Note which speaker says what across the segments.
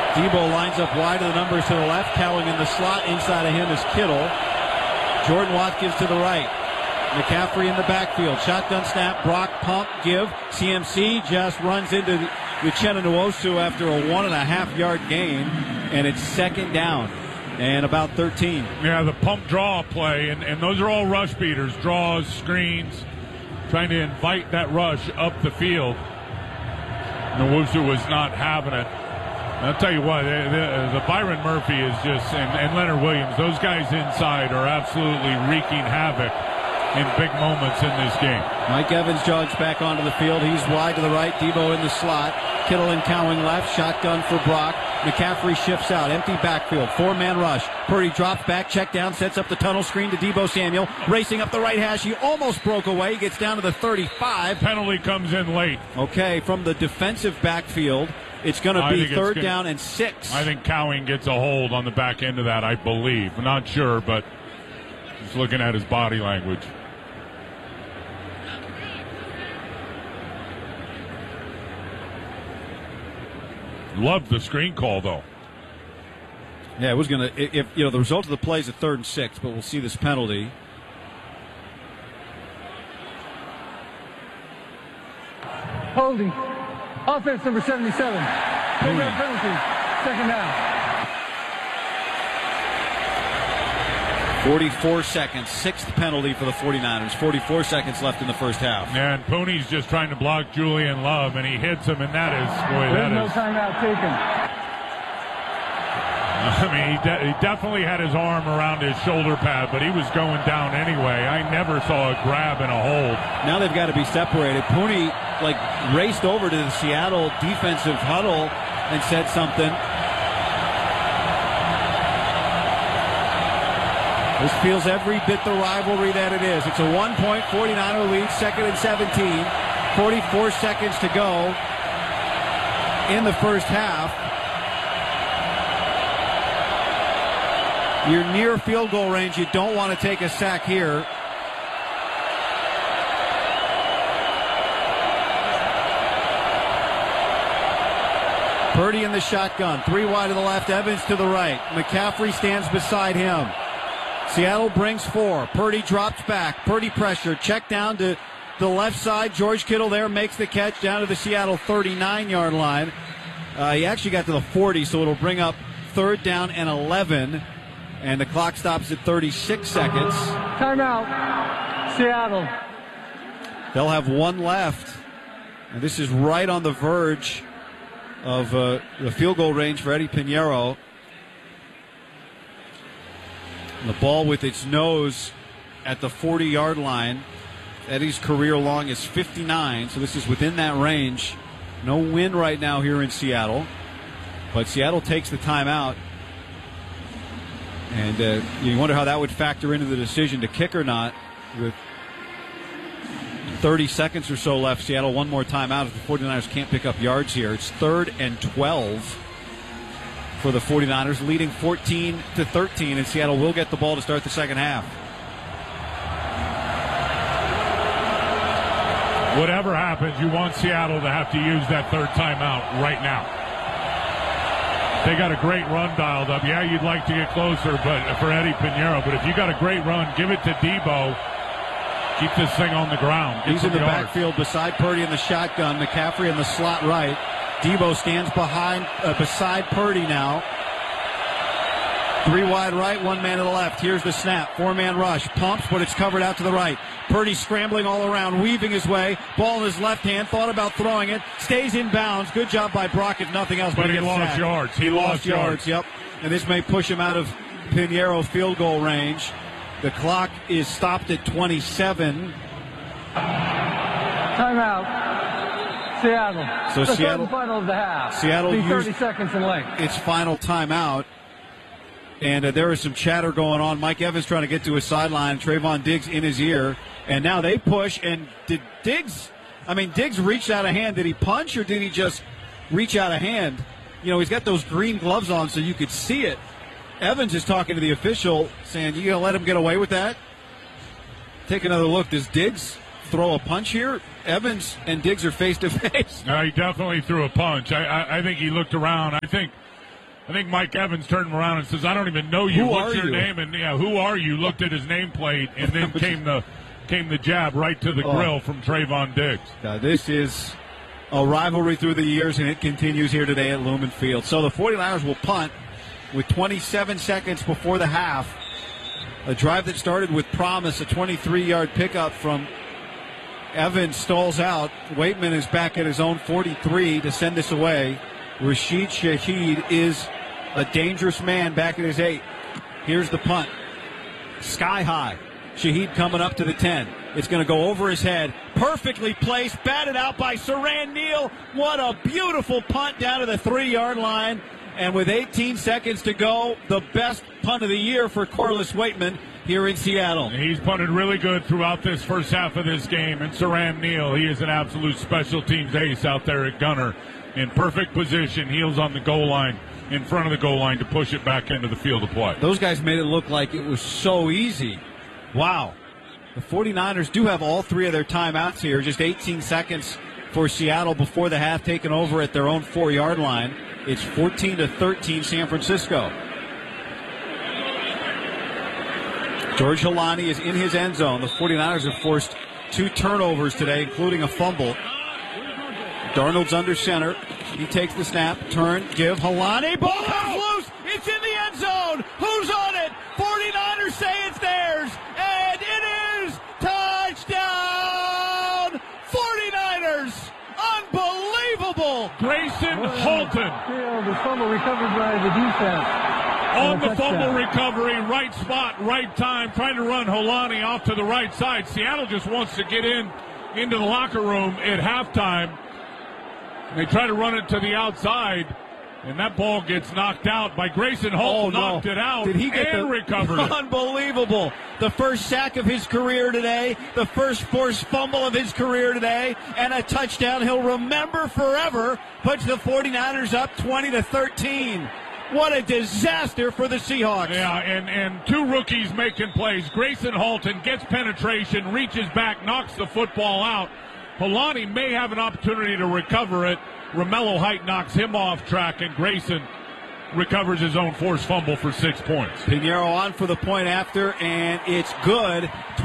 Speaker 1: Debo lines up wide of the numbers to the left. Cowing in the slot. Inside of him is Kittle. Jordan Watkins to the right. McCaffrey in the backfield. Shotgun snap. Brock pump give. CMC just runs into Uchenna Nwosu after a 1.5-yard gain, and it's second down and about 13.
Speaker 2: Yeah, the pump draw play, and those are all rush beaters, draws, screens, trying to invite that rush up the field. Nwosu was not having it. I'll tell you what, the Byron Murphy is just, and Leonard Williams, those guys inside are absolutely wreaking havoc in big moments in this game.
Speaker 1: Mike Evans jogs back onto the field. He's wide to the right. Debo in the slot. Kittle and Cowing left. Shotgun for Brock. McCaffrey shifts out. Empty backfield. 4-man rush. Purdy drops back. Check down. Sets up the tunnel screen to Debo Samuel. Racing up the right hash. He almost broke away. He gets down to the 35.
Speaker 2: Penalty comes in late.
Speaker 1: Okay, from the defensive backfield, it's going to be third down and 6.
Speaker 2: I think Cowing gets a hold on the back end of that, I believe. I'm not sure, but just looking at his body language. Loved the screen call, though.
Speaker 1: Yeah, it was going to, if the result of the play is a 3rd and 6, but we'll see this penalty.
Speaker 3: Holding. Offense number 77. Penalty. Second down.
Speaker 1: 44 seconds. 6th penalty for the 49ers. 44 seconds left in the first half.
Speaker 2: And Pooney's just trying to block Julian Love, and he hits him, and that is,
Speaker 3: There's no timeout taken.
Speaker 2: I mean, he definitely had his arm around his shoulder pad, but he was going down anyway. I never saw a grab and a hold.
Speaker 1: Now they've got to be separated. Pooney, raced over to the Seattle defensive huddle and said something. This feels every bit the rivalry that it is. It's a 1-point 49er lead, 2nd and 17. 44 seconds to go in the first half. You're near field goal range. You don't want to take a sack here. Purdy in the shotgun. 3 wide to the left. Evans to the right. McCaffrey stands beside him. Seattle brings 4. Purdy drops back. Purdy pressure. Check down to the left side. George Kittle there makes the catch down to the Seattle 39-yard line. He actually got to the 40, so it'll bring up 3rd down and 11. And the clock stops at 36 seconds.
Speaker 3: Timeout. Seattle.
Speaker 1: They'll have 1 left. And this is right on the verge of the field goal range for Eddie Pinheiro. The ball with its nose at the 40-yard line. Eddie's career long is 59, so this is within that range. No wind right now here in Seattle. But Seattle takes the timeout. And you wonder how that would factor into the decision to kick or not. With 30 seconds or so left, Seattle 1 more timeout if the 49ers can't pick up yards here. It's 3rd and 12 for the 49ers, leading 14-13, and Seattle will get the ball to start the second half.
Speaker 2: Whatever happens, you want Seattle to have to use that 3rd timeout right now. They got a great run dialed up. Yeah, you'd like to get closer, but for Eddie Pinheiro. But if you got a great run, give it to Debo. Keep this thing on the ground.
Speaker 1: He's in the backfield beside Purdy in the shotgun. McCaffrey in the slot right. Debo stands beside Purdy now. 3 wide right, 1 man to the left. Here's the snap. 4-man rush. Pumps, but it's covered out to the right. Purdy scrambling all around, weaving his way. Ball in his left hand. Thought about throwing it. Stays in bounds. Good job by Brock, if nothing else.
Speaker 2: But he lost yards. He lost yards.
Speaker 1: Yep. And this may push him out of Pinheiro field goal range. The clock is stopped at 27.
Speaker 3: Timeout. Seattle.
Speaker 1: So
Speaker 3: the
Speaker 1: Seattle.
Speaker 3: Final of the half.
Speaker 1: Seattle used
Speaker 3: 30 seconds in length.
Speaker 1: Its final timeout. And there is some chatter going on. Mike Evans trying to get to his sideline. Trayvon Diggs in his ear. And now they push. And did Diggs, Diggs reached out a hand. Did he punch or did he just reach out a hand? He's got those green gloves on so you could see it. Evans is talking to the official saying, you going to let him get away with that? Take another look. Does Diggs throw a punch here? Evans and Diggs are face to face.
Speaker 2: No, he definitely threw a punch. I think he looked around. I think I think Mike Evans turned him around and says, I don't even know you. What's your
Speaker 1: you?
Speaker 2: name? And, who are you? Looked at his nameplate, and then came the jab right to the grill from Trayvon Diggs.
Speaker 1: Now, this is a rivalry through the years, and it continues here today at Lumen Field. So the 49ers will punt with 27 seconds before the half. A drive that started with promise, a 23-yard pickup from Evans stalls out. Waitman is back at his own 43 to send this away. Rashid Shaheed is a dangerous man back at his 8. Here's the punt. Sky high. Shaheed coming up to the 10. It's going to go over his head. Perfectly placed. Batted out by Siran Neal. What a beautiful punt down to the 3-yard line. And with 18 seconds to go, the best punt of the year for Corliss Waitman here in Seattle.
Speaker 2: He's punted really good throughout this first half of this game. And Siran Neal, he is an absolute special teams ace out there at gunner. In perfect position, heels on the goal line, in front of the goal line to push it back into the field of play.
Speaker 1: Those guys made it look like it was so easy. Wow. The 49ers do have all 3 of their timeouts here. Just 18 seconds for Seattle before the half, taken over at their own 4-yard line. It's 14-13 San Francisco. George Holani is in his end zone. The 49ers have forced 2 turnovers today, including a fumble. Darnold's under center. He takes the snap, turn, give. Holani, ball comes loose. It's in the end zone. Who's on it? 49ers say it's theirs. And it is touchdown 49ers. Unbelievable.
Speaker 2: Grayson Halton.
Speaker 3: The fumble recovered by the defense.
Speaker 2: On the fumble recovery, right spot, right time, trying to run Holani off to the right side. Seattle just wants to get into the locker room at halftime. They try to run it to the outside, and that ball gets knocked out by Grayson Holt. Knocked it out.
Speaker 1: Did he get
Speaker 2: recovered it?
Speaker 1: Unbelievable. The first sack of his career today, the first forced fumble of his career today, and a touchdown he'll remember forever. Puts the 49ers up 20-13. What a disaster for the Seahawks.
Speaker 2: Yeah, and 2 rookies making plays. Grayson Halton gets penetration, reaches back, knocks the football out. Holani may have an opportunity to recover it. Romello Height knocks him off track, and Grayson recovers his own forced fumble for 6 points.
Speaker 1: Pinheiro on for the point after, and it's good.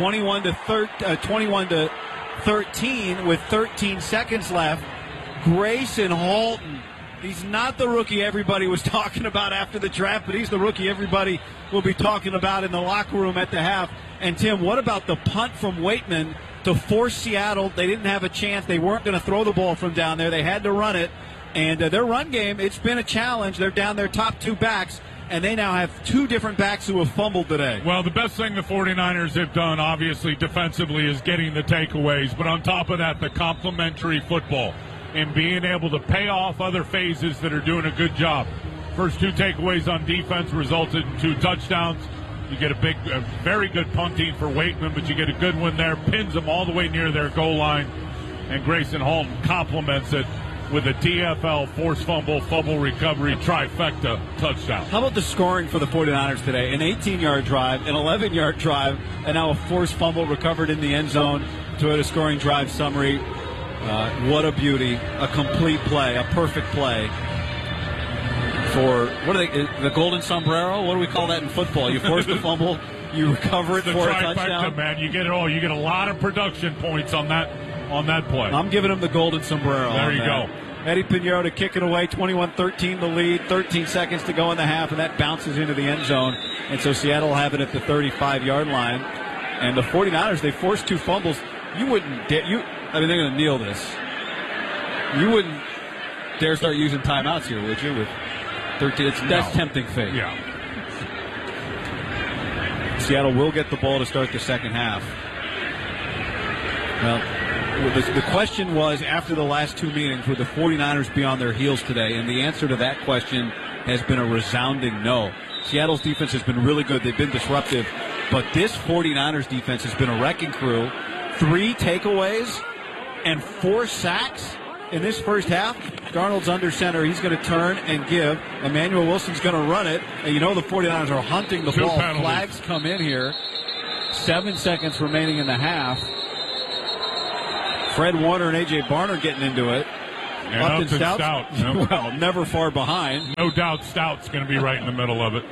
Speaker 1: 21-13 with 13 seconds left. Grayson Halton. He's not the rookie everybody was talking about after the draft, but he's the rookie everybody will be talking about in the locker room at the half. And, Tim, what about the punt from Waitman to force Seattle? They didn't have a chance. They weren't going to throw the ball from down there. They had to run it. And their run game, it's been a challenge. They're down their top 2 backs, and they now have 2 different backs who have fumbled today.
Speaker 2: Well, the best thing the 49ers have done, obviously, defensively, is getting the takeaways. But on top of that, the complementary football and being able to pay off other phases that are doing a good job. First 2 takeaways on defense resulted in 2 touchdowns. You get a very good punting for Waitman, but you get a good one there. Pins them all the way near their goal line. And Grayson Halton complements it with a DFL, forced fumble, fumble recovery, trifecta touchdown.
Speaker 1: How about the scoring for the 49ers today? An 18-yard drive, an 11-yard drive, and now a forced fumble recovered in the end zone. Toyota scoring drive summary. What a beauty. A complete play, a perfect play. For, what are they, the golden sombrero? What do we call that in football? You force the fumble, you recover it for a touchdown.
Speaker 2: Man, you get it all. You get a lot of production points on that play.
Speaker 1: I'm giving him the golden sombrero.
Speaker 2: There you go.
Speaker 1: Eddie Pinheiro to kick it away, 21-13 the lead, 13 seconds to go in the half, and that bounces into the end zone. And so Seattle will have it at the 35-yard line. And the 49ers, they forced 2 fumbles. You wouldn't dare, they're going to kneel this. You wouldn't dare start using timeouts here, would you? With 13, that's tempting fate.
Speaker 2: Yeah.
Speaker 1: Seattle will get the ball to start the second half. Well, the question was, after the last 2 meetings, would the 49ers be on their heels today? And the answer to that question has been a resounding no. Seattle's defense has been really good. They've been disruptive. But this 49ers defense has been a wrecking crew. 3 takeaways and 4 sacks in this first half. Darnold's under center. He's going to turn and give. Emmanuel Wilson's going to run it. And you know the 49ers are hunting the ball.
Speaker 2: Penalties.
Speaker 1: Flags come in here. 7 seconds remaining in the half. Fred Warner and A.J. Barner getting into it.
Speaker 2: And Upton Stout. Yep.
Speaker 1: Well, never far behind.
Speaker 2: No doubt Stout's going to be right in the middle of it.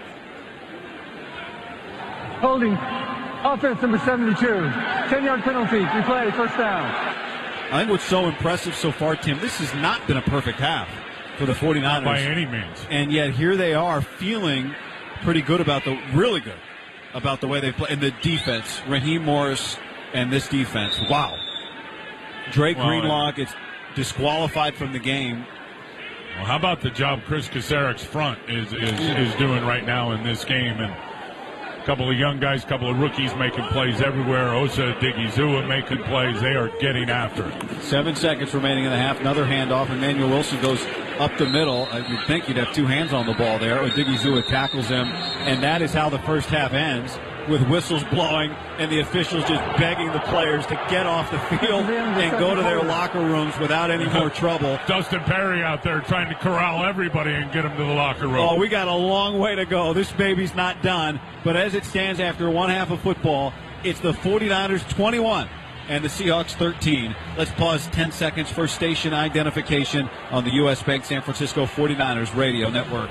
Speaker 3: Holding. Offense number 72. 10-yard penalty. Replay. First down.
Speaker 1: I think what's so impressive so far, Tim, this has not been a perfect half for the 49ers.
Speaker 2: Not by any means.
Speaker 1: And yet here they are feeling pretty good really good about the way they play. And the defense, Raheem Morris and this defense. Wow. Drake Greenlaw gets disqualified from the game.
Speaker 2: Well, how about the job Chris Kasarek's front is doing right now in this game? And a couple of young guys, a couple of rookies making plays everywhere. Osa Digizua making plays. They are getting after it.
Speaker 1: 7 seconds remaining in the half. Another handoff. Emmanuel Wilson goes up the middle. You'd think he'd have two hands on the ball there. Digizua tackles him. And that is how the first half ends, with whistles blowing and the officials just begging the players to get off the field and go to their locker rooms without any more trouble.
Speaker 2: Dustin Perry out there trying to corral everybody and get them to the locker room.
Speaker 1: Oh, we got a long way to go. This baby's not done. But as it stands after one half of football, it's the 49ers 21 and the Seahawks 13. Let's pause 10 seconds for station identification on the U.S. Bank San Francisco 49ers radio network.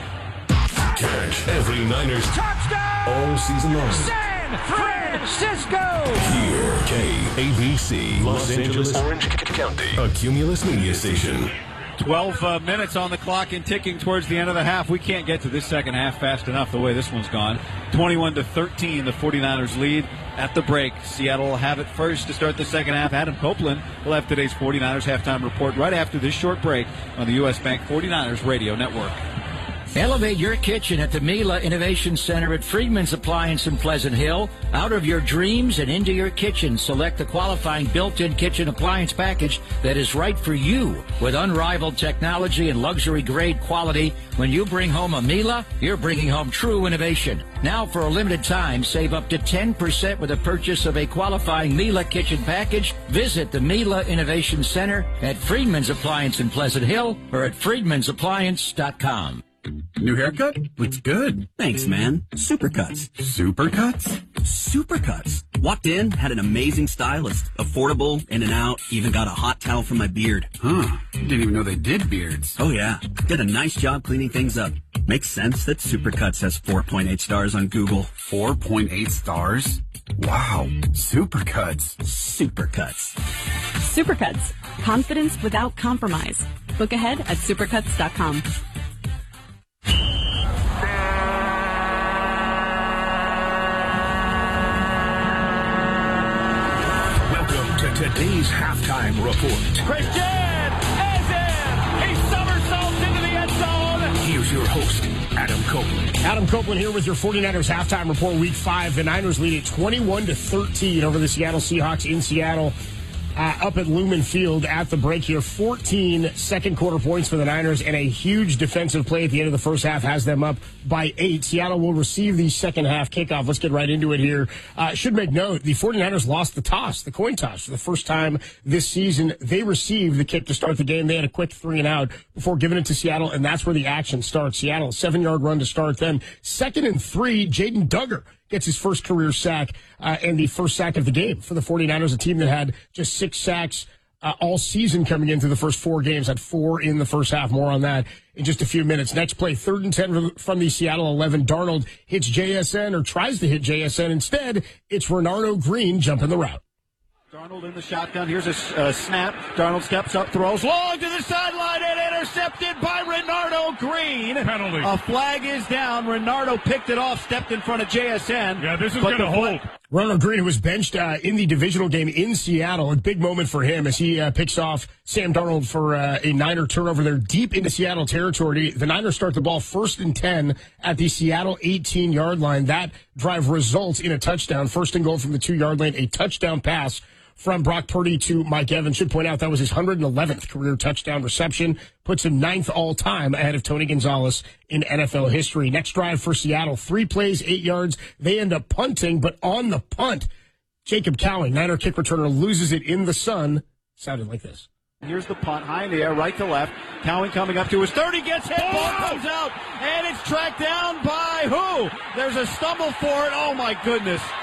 Speaker 4: Catch every Niners touchdown all season long.
Speaker 5: San Francisco.
Speaker 4: Here, KABC, Los Angeles, Orange County, a Cumulus media station.
Speaker 1: 12 minutes on the clock and ticking towards the end of the half. We can't get to this second half fast enough the way this one's gone. 21-13, the 49ers lead at the break. Seattle will have it first to start the second half. Adam Copeland will have today's 49ers halftime report right after this short break on the U.S. Bank 49ers radio network.
Speaker 6: Elevate your kitchen at the Mila Innovation Center at Friedman's Appliance in Pleasant Hill. Out of your dreams and into your kitchen, select the qualifying built-in kitchen appliance package that is right for you. With unrivaled technology and luxury-grade quality, when you bring home a Mila, you're bringing home true innovation. Now, for a limited time, save up to 10% with the purchase of a qualifying Mila kitchen package. Visit the Mila Innovation Center at Friedman's Appliance in Pleasant Hill or at friedmansappliance.com.
Speaker 7: New haircut? Looks good. Thanks, man. Supercuts. Supercuts? Supercuts. Walked in, had an amazing stylist. Affordable, in and out, even got a hot towel for my beard.
Speaker 8: Huh. Didn't even know they did beards.
Speaker 7: Oh, yeah. Did a nice job cleaning things up. Makes sense that Supercuts has 4.8 stars on Google.
Speaker 8: 4.8 stars? Wow. Supercuts.
Speaker 7: Supercuts.
Speaker 9: Supercuts. Confidence without compromise. Book ahead at supercuts.com.
Speaker 4: Today's halftime report.
Speaker 5: Christian is in. He somersaults into the end zone.
Speaker 4: Here's your host, Adam Copeland.
Speaker 10: Adam Copeland here with your 49ers halftime report, Week 5. The Niners lead at 21-13 over the Seattle Seahawks in Seattle. Up at Lumen Field at the break here. 14 second quarter points for the Niners, and a huge defensive play at the end of the first half has them up by 8. Seattle will receive the second half kickoff. Let's get right into it here. Should make note, the 49ers lost the toss, the coin toss, for the first time this season. They received the kick to start the game. They had a quick 3-and-out before giving it to Seattle, and that's where the action starts. Seattle, 7-yard run to start them. 2nd and 3, Jaden Duggar gets his first career sack and the first sack of the game for the 49ers, a team that had just 6 sacks all season coming into the first 4 games, had 4 in the first half. More on that in just a few minutes. Next play, 3rd and 10 from the Seattle 11. Darnold hits JSN, or tries to hit JSN. Instead, it's Renardo Green jumping the route.
Speaker 1: Darnold in the shotgun. Here's a snap. Darnold steps up, throws long to the sideline, and intercepted by Renardo Green.
Speaker 2: Penalty.
Speaker 1: A flag is down. Renardo picked it off, stepped in front of JSN.
Speaker 2: Yeah, this is going to hold.
Speaker 10: Renardo Green, who was benched in the divisional game in Seattle, a big moment for him as he picks off Sam Darnold for a Niner turnover there deep into Seattle territory. The Niners start the ball 1st and 10 at the Seattle 18-yard line. That drive results in a touchdown. 1st and goal from the 2-yard line, a touchdown pass from Brock Purdy to Mike Evans. Should point out that was his 111th career touchdown reception. Puts him 9th all-time ahead of Tony Gonzalez in NFL history. Next drive for Seattle, 3 plays, 8 yards. They end up punting, but on the punt, Jacob Cowing, Niner kick returner, loses it in the sun. Sounded like this.
Speaker 1: Here's the punt, high in the air, right to left. Cowing coming up to his 30, gets hit, ball comes out, and it's tracked down by who? There's a stumble for it. Oh, my goodness.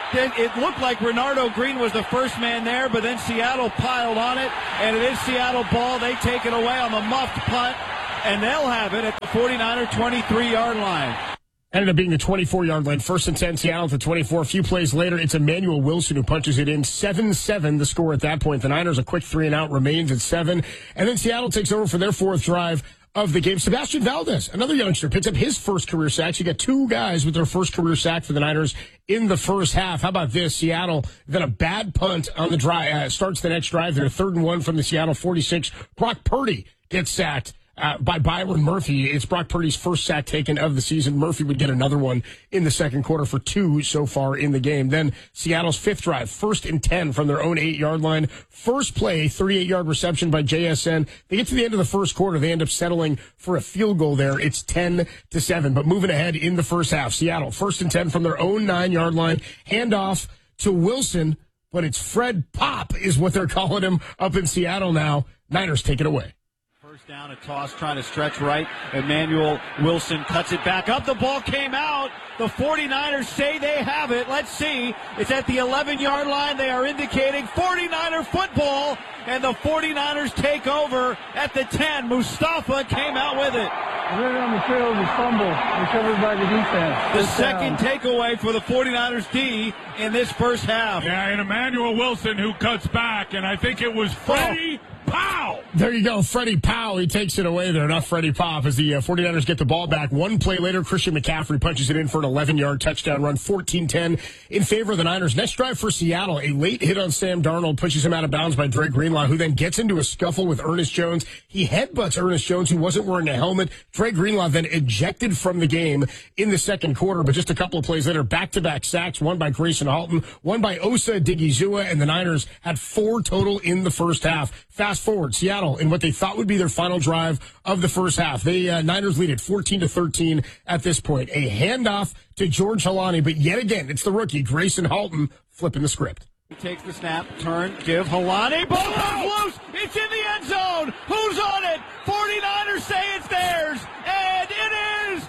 Speaker 1: Then it looked like Renardo Green was the first man there, but then Seattle piled on it, and it is Seattle ball. They take it away on the muffed punt, and they'll have it at the 49er 23-yard line.
Speaker 10: Ended up being the 24-yard line. 1st and 10, Seattle at the 24. A few plays later, it's Emmanuel Wilson who punches it in. 7-7 the score at that point. The Niners, a quick 3-and-out, remains at 7. And then Seattle takes over for their 4th drive of the game. Sebastian Valdez, another youngster, picks up his first career sack. You got 2 guys with their first career sack for the Niners in the first half. How about this? Seattle, then a bad punt on the drive, starts the next drive. They're 3rd and 1 from the Seattle 46. Brock Purdy gets sacked by Byron Murphy. It's Brock Purdy's first sack taken of the season. Murphy would get another one in the second quarter for 2 so far in the game. Then Seattle's 5th drive, 1st and 10 from their own 8-yard line. First play, 38-yard reception by JSN. They get to the end of the first quarter. They end up settling for a field goal there. It's 10-7. But moving ahead in the first half, Seattle 1st and 10 from their own 9-yard line. Handoff to Wilson, but it's Fred Pop is what they're calling him up in Seattle now. Niners take it away.
Speaker 1: Down a toss, trying to stretch right. Emmanuel Wilson cuts it back up. The ball came out. The 49ers say they have it. Let's see. It's at the 11-yard line. They are indicating 49er football, and the 49ers take over at the 10. Mustafa came out with it.
Speaker 3: Right on the field, the fumble recovered by the defense.
Speaker 1: The second takeaway for the 49ers D in this first half.
Speaker 2: Yeah, and Emmanuel Wilson who cuts back, and I think it was Freddie Powell.
Speaker 10: There you go, Freddie Powell. He takes it away there. Not Freddie Pop as the 49ers get the ball back. One play later, Christian McCaffrey punches it in for an 11-yard touchdown run, 14-10 in favor of the Niners. Next drive for Seattle, a late hit on Sam Darnold pushes him out of bounds by Dre Greenlaw, who then gets into a scuffle with Ernest Jones. He headbutts Ernest Jones, who wasn't wearing a helmet. Dre Greenlaw then ejected from the game in the second quarter, but just a couple of plays later, back-to-back sacks, one by Grayson Halton, one by Osa Digizua, and the Niners had 4 total in the first half. Fast forward, Seattle in what they thought would be their final drive of the first half. The Niners lead it 14-13 at this point. A handoff to George Halani, but yet again, it's the rookie, Grayson Halton, flipping the script.
Speaker 1: He takes the snap, turn, give Halani. Ball is loose. It's in the end zone. Who's on it? 49ers say it's theirs, and it is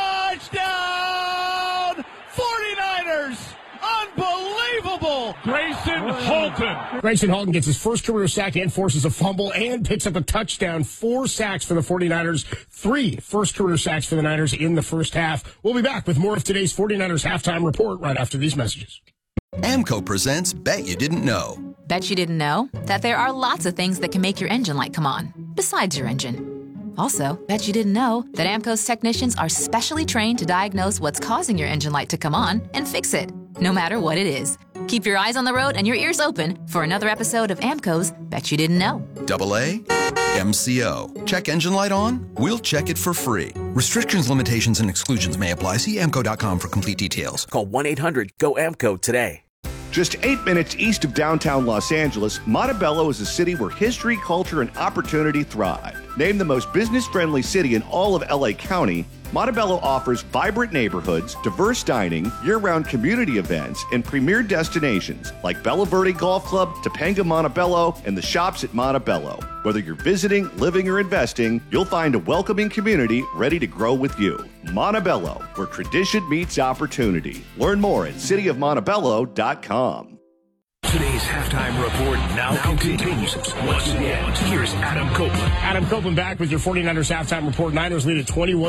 Speaker 1: touchdown 49ers. Unbelievable.
Speaker 2: Grayson Halton.
Speaker 10: Grayson Halton gets his first career sack and forces a fumble and picks up a touchdown. 4 sacks for the 49ers. 3 first career sacks for the Niners in the first half. We'll be back with more of today's 49ers halftime report right after these messages.
Speaker 11: AMCO presents Bet You Didn't Know.
Speaker 12: Bet you didn't know that there are lots of things that can make your engine light come on, besides your engine. Also, bet you didn't know that AMCO's technicians are specially trained to diagnose what's causing your engine light to come on and fix it, no matter what it is. Keep your eyes on the road and your ears open for another episode of AMCO's Bet You Didn't Know.
Speaker 11: AA MCO. Check engine light on? We'll check it for free. Restrictions, limitations, and exclusions may apply. See AMCO.com for complete details.
Speaker 13: Call 1-800-GO-AMCO today.
Speaker 14: Just 8 minutes east of downtown Los Angeles, Montebello is a city where history, culture, and opportunity thrive. Named the most business-friendly city in all of LA County, Montebello offers vibrant neighborhoods, diverse dining, year-round community events, and premier destinations like Bella Verde Golf Club, Topanga Montebello, and the shops at Montebello. Whether you're visiting, living, or investing, you'll find a welcoming community ready to grow with you. Montebello, where tradition meets opportunity. Learn more at cityofmontebello.com.
Speaker 4: Today's halftime report now continues. Once again, here's Adam Copeland.
Speaker 10: Adam Copeland back with your 49ers halftime report. Niners lead at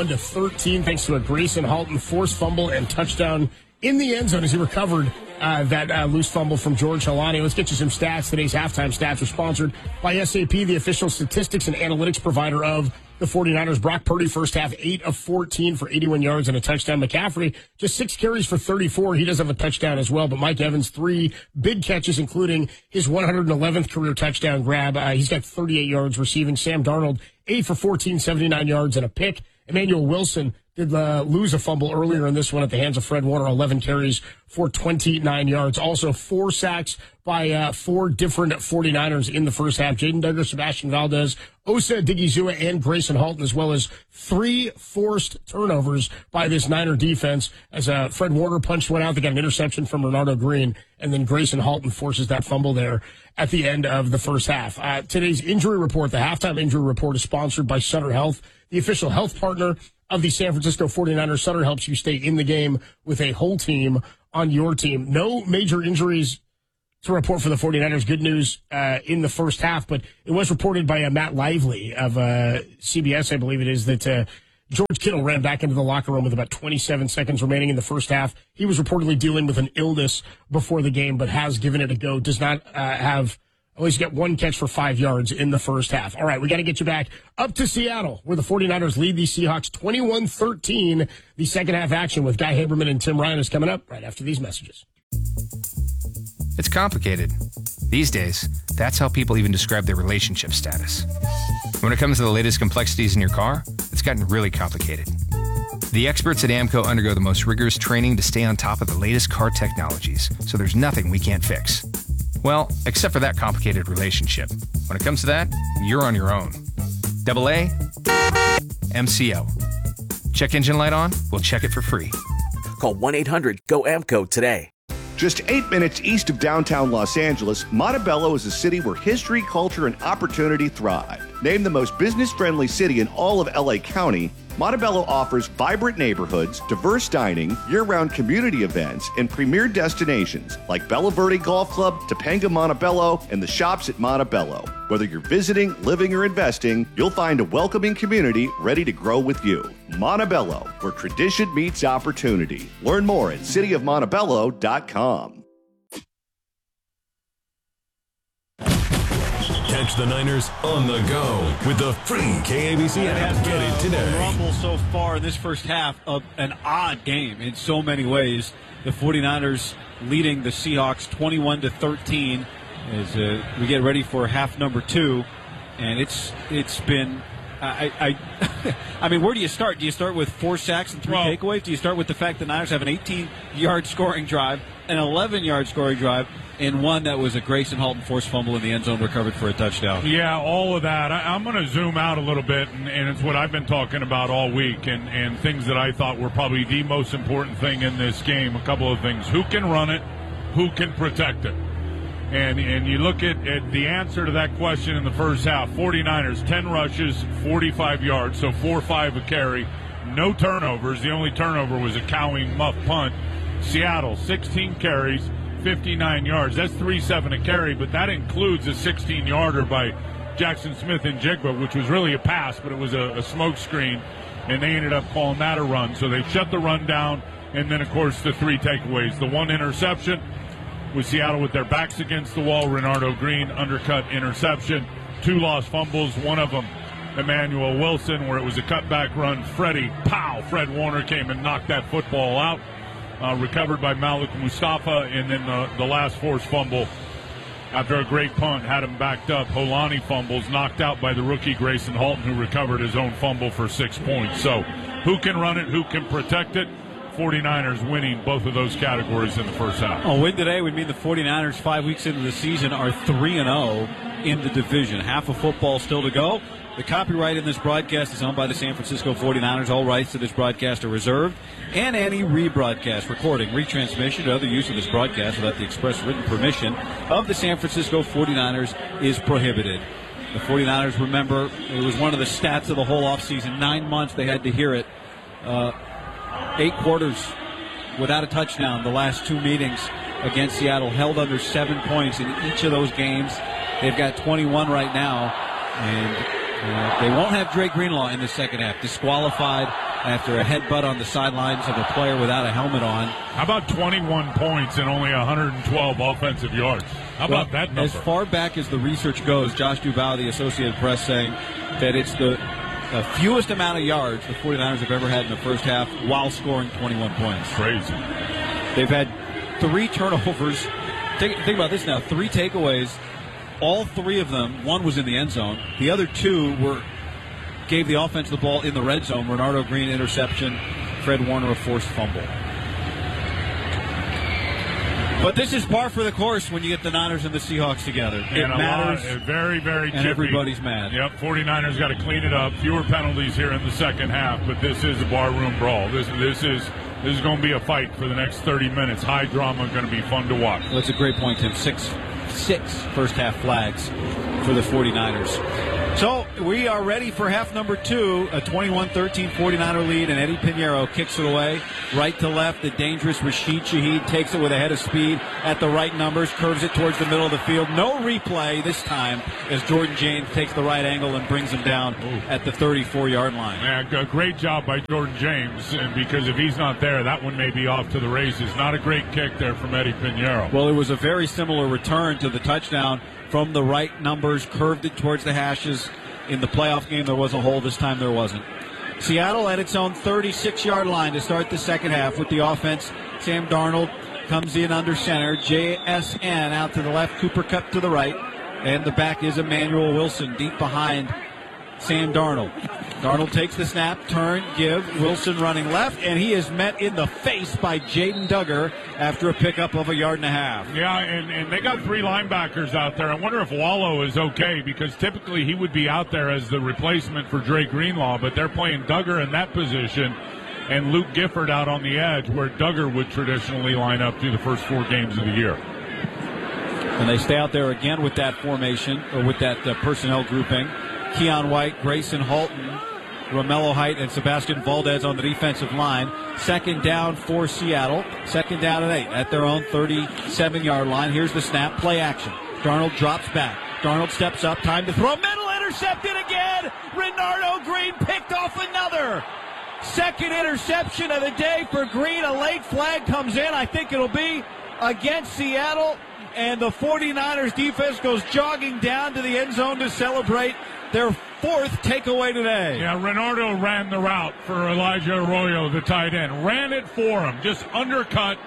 Speaker 10: 21-13 thanks to a Grayson Halton forced fumble and touchdown in the end zone as he recovered that loose fumble from George Halani. Let's get you some stats. Today's halftime stats are sponsored by SAP, the official statistics and analytics provider of the 49ers. Brock Purdy, first half, 8 of 14 for 81 yards and a touchdown. McCaffrey, just 6 carries for 34. He does have a touchdown as well. But Mike Evans, 3 big catches, including his 111th career touchdown grab. He's got 38 yards receiving. Sam Darnold, 8 for 14, 79 yards and a pick. Emmanuel Wilson did lose a fumble earlier in this one at the hands of Fred Warner, 11 carries for 29 yards. Also, 4 sacks by 4 different 49ers in the first half. Jaden Duggar, Sebastian Valdez, Osa Digizua, and Grayson Halton, as well as 3 forced turnovers by this Niner defense as Fred Warner punched one out. They got an interception from Renardo Green, and then Grayson Halton forces that fumble there at the end of the first half. Today's injury report, the halftime injury report, is sponsored by Sutter Health, the official health partner of the San Francisco 49ers. Sutter helps you stay in the game with a whole team on your team. No major injuries to report for the 49ers. Good news in the first half, but it was reported by Matt Lively of CBS, I believe it is, that George Kittle ran back into the locker room with about 27 seconds remaining in the first half. He was reportedly dealing with an illness before the game, but has given it a go. Does not have, always get one catch for 5 yards in the first half. All right, we got to get you back up to Seattle, where the 49ers lead the Seahawks 21-13. The second half action with Guy Haberman and Tim Ryan is coming up right after these messages.
Speaker 15: It's complicated. These days, that's how people even describe their relationship status. When it comes to the latest complexities in your car, it's gotten really complicated. The experts at AAMCO undergo the most rigorous training to stay on top of the latest car technologies, so there's nothing we can't fix. Well, except for that complicated relationship. When it comes to that, you're on your own. AA, MCO. Check engine light on? We'll check it for free.
Speaker 13: Call 1-800-GO-AMCO today.
Speaker 14: Just 8 minutes east of downtown Los Angeles, Montebello is a city where history, culture, and opportunity thrive. Named the most business-friendly city in all of LA County, Montebello offers vibrant neighborhoods, diverse dining, year-round community events, and premier destinations like Bella Verde Golf Club, Topanga Montebello, and the shops at Montebello. Whether you're visiting, living, or investing, you'll find a welcoming community ready to grow with you. Montebello, where tradition meets opportunity. Learn more at cityofmontebello.com.
Speaker 4: Catch the Niners on the go with the free KABC app. Get it today.
Speaker 1: Rumble so far in this first half of an odd game in so many ways. The 49ers leading the Seahawks 21-13 as we get ready for half number 2. And it's been I mean, where do you start? Do you start with 4 sacks and 3 takeaways? Do you start with the fact that the Niners have an 18-yard scoring drive, an 11-yard scoring drive, and one that was a Grayson Halton forced fumble in the end zone recovered for a touchdown?
Speaker 2: Yeah, all of that. I'm going to zoom out a little bit, and it's what I've been talking about all week, and things that I thought were probably the most important thing in this game. A couple of things. Who can run it? Who can protect it? And you look at the answer to that question in the first half. 49ers, 10 rushes, 45 yards, so 4-5 a carry. No turnovers. The only turnover was a cowing muff punt. Seattle, 16 carries, 59 yards. That's 3-7 a carry, but that includes a 16-yarder by Jackson Smith and Jigba, which was really a pass, but it was a smoke screen, and they ended up calling that a run. So they shut the run down, and then, of course, the 3 takeaways. The 1 interception with Seattle with their backs against the wall. Renardo Green, undercut interception. 2 lost fumbles, one of them Emmanuel Wilson, where it was a cutback run. Fred Warner came and knocked that football out. Recovered by Malik Mustafa, and then the last forced fumble after a great punt had him backed up. Holani fumbles, knocked out by the rookie Grayson Halton, who recovered his own fumble for 6 points. So who can run it, who can protect it? 49ers winning both of those categories in the first half.
Speaker 1: A win today would mean the 49ers 5 weeks into the season are 3-0 in the division. Half of football still to go. The copyright in this broadcast is owned by the San Francisco 49ers. All rights to this broadcast are reserved. And any rebroadcast, recording, retransmission, or other use of this broadcast without the express written permission of the San Francisco 49ers is prohibited. The 49ers, remember, it was one of the stats of the whole offseason. 9 months they had to hear it. 8 quarters without a touchdown. The last 2 meetings against Seattle held under 7 points in each of those games. They've got 21 right now. And they won't have Dre Greenlaw in the second half. Disqualified after a headbutt on the sidelines of a player without a helmet on.
Speaker 2: How about 21 points and only 112 offensive yards? How about that number?
Speaker 1: As far back as the research goes, Josh Duval, the Associated Press, saying that it's the fewest amount of yards the 49ers have ever had in the first half while scoring 21 points.
Speaker 2: Crazy.
Speaker 1: They've had 3 turnovers. Think about this now. 3 takeaways. All 3 of them, one was in the end zone. The other 2 gave the offense the ball in the red zone. Renardo Green interception, Fred Warner a forced fumble. But this is par for the course when you get the Niners and the Seahawks together. It matters.
Speaker 2: Very, very chippy.
Speaker 1: And everybody's mad.
Speaker 2: Yep, 49ers got to clean it up. Fewer penalties here in the second half, but this is a barroom brawl. This is going to be a fight for the next 30 minutes. High drama, going to be fun to watch.
Speaker 1: Well, that's a great point, Tim. Six first half flags for the 49ers. So we are ready for half number 2, a 21-13 49er lead, and Eddie Pinheiro kicks it away right to left. The dangerous Rashid Shaheed takes it with a head of speed at the right numbers, curves it towards the middle of the field. No replay this time as Jordan James takes the right angle and brings him down at the 34-yard line.
Speaker 2: Yeah, great job by Jordan James, because if he's not there, that one may be off to the races. Not a great kick there from Eddie Pinheiro.
Speaker 1: Well, it was a very similar return to the touchdown from the right numbers, curved it towards the hashes. In the playoff game, there was a hole. This time there wasn't. Seattle at its own 36-yard line to start the second half with the offense. Sam Darnold comes in under center. JSN out to the left, Cooper Kupp to the right. And the back is Emmanuel Wilson deep behind Sam Darnold. Darnold takes the snap, turn, give. Wilson running left, and he is met in the face by Jaden Duggar after a pickup of 1.5 yards.
Speaker 2: Yeah, and they got 3 linebackers out there. I wonder if Wallow is okay, because typically he would be out there as the replacement for Dre Greenlaw, but they're playing Duggar in that position and Luke Gifford out on the edge where Duggar would traditionally line up through the first 4 games of the year.
Speaker 1: And they stay out there again with that formation, or with that personnel grouping. Keon White, Grayson Halton, Romello Height, and Sebastian Valdez on the defensive line. Second down for Seattle. Second down and 8 at their own 37-yard line. Here's the snap, play action. Darnold drops back. Darnold steps up, time to throw. Middle intercepted again. Renardo Green picked off another. Second interception of the day for Green. A late flag comes in. I think it'll be against Seattle. And the 49ers defense goes jogging down to the end zone to celebrate their 4th takeaway today.
Speaker 2: Yeah, Renardo ran the route for Elijah Arroyo, the tight end. Ran it for him. Just undercut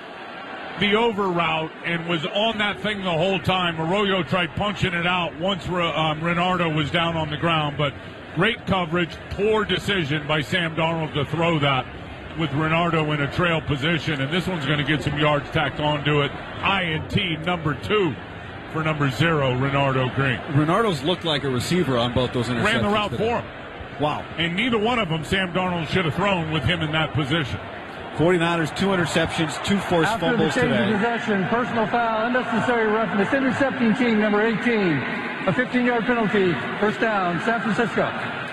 Speaker 2: the over route and was on that thing the whole time. Arroyo tried punching it out once Renardo was down on the ground. But great coverage, poor decision by Sam Darnold to throw that with Renardo in a trail position. And this one's going to get some yards tacked onto it. INT number 2. For number 0, Renardo Green.
Speaker 1: Renardo's looked like a receiver on both those interceptions.
Speaker 2: Ran the route for him.
Speaker 1: Wow.
Speaker 2: And neither one of them Sam Darnold should have thrown with him in that position.
Speaker 1: 49ers, 2 interceptions, 2 forced fumbles today.
Speaker 3: After the possession, personal foul, unnecessary roughness, intercepting team number 18. A 15-yard penalty, first down, San Francisco.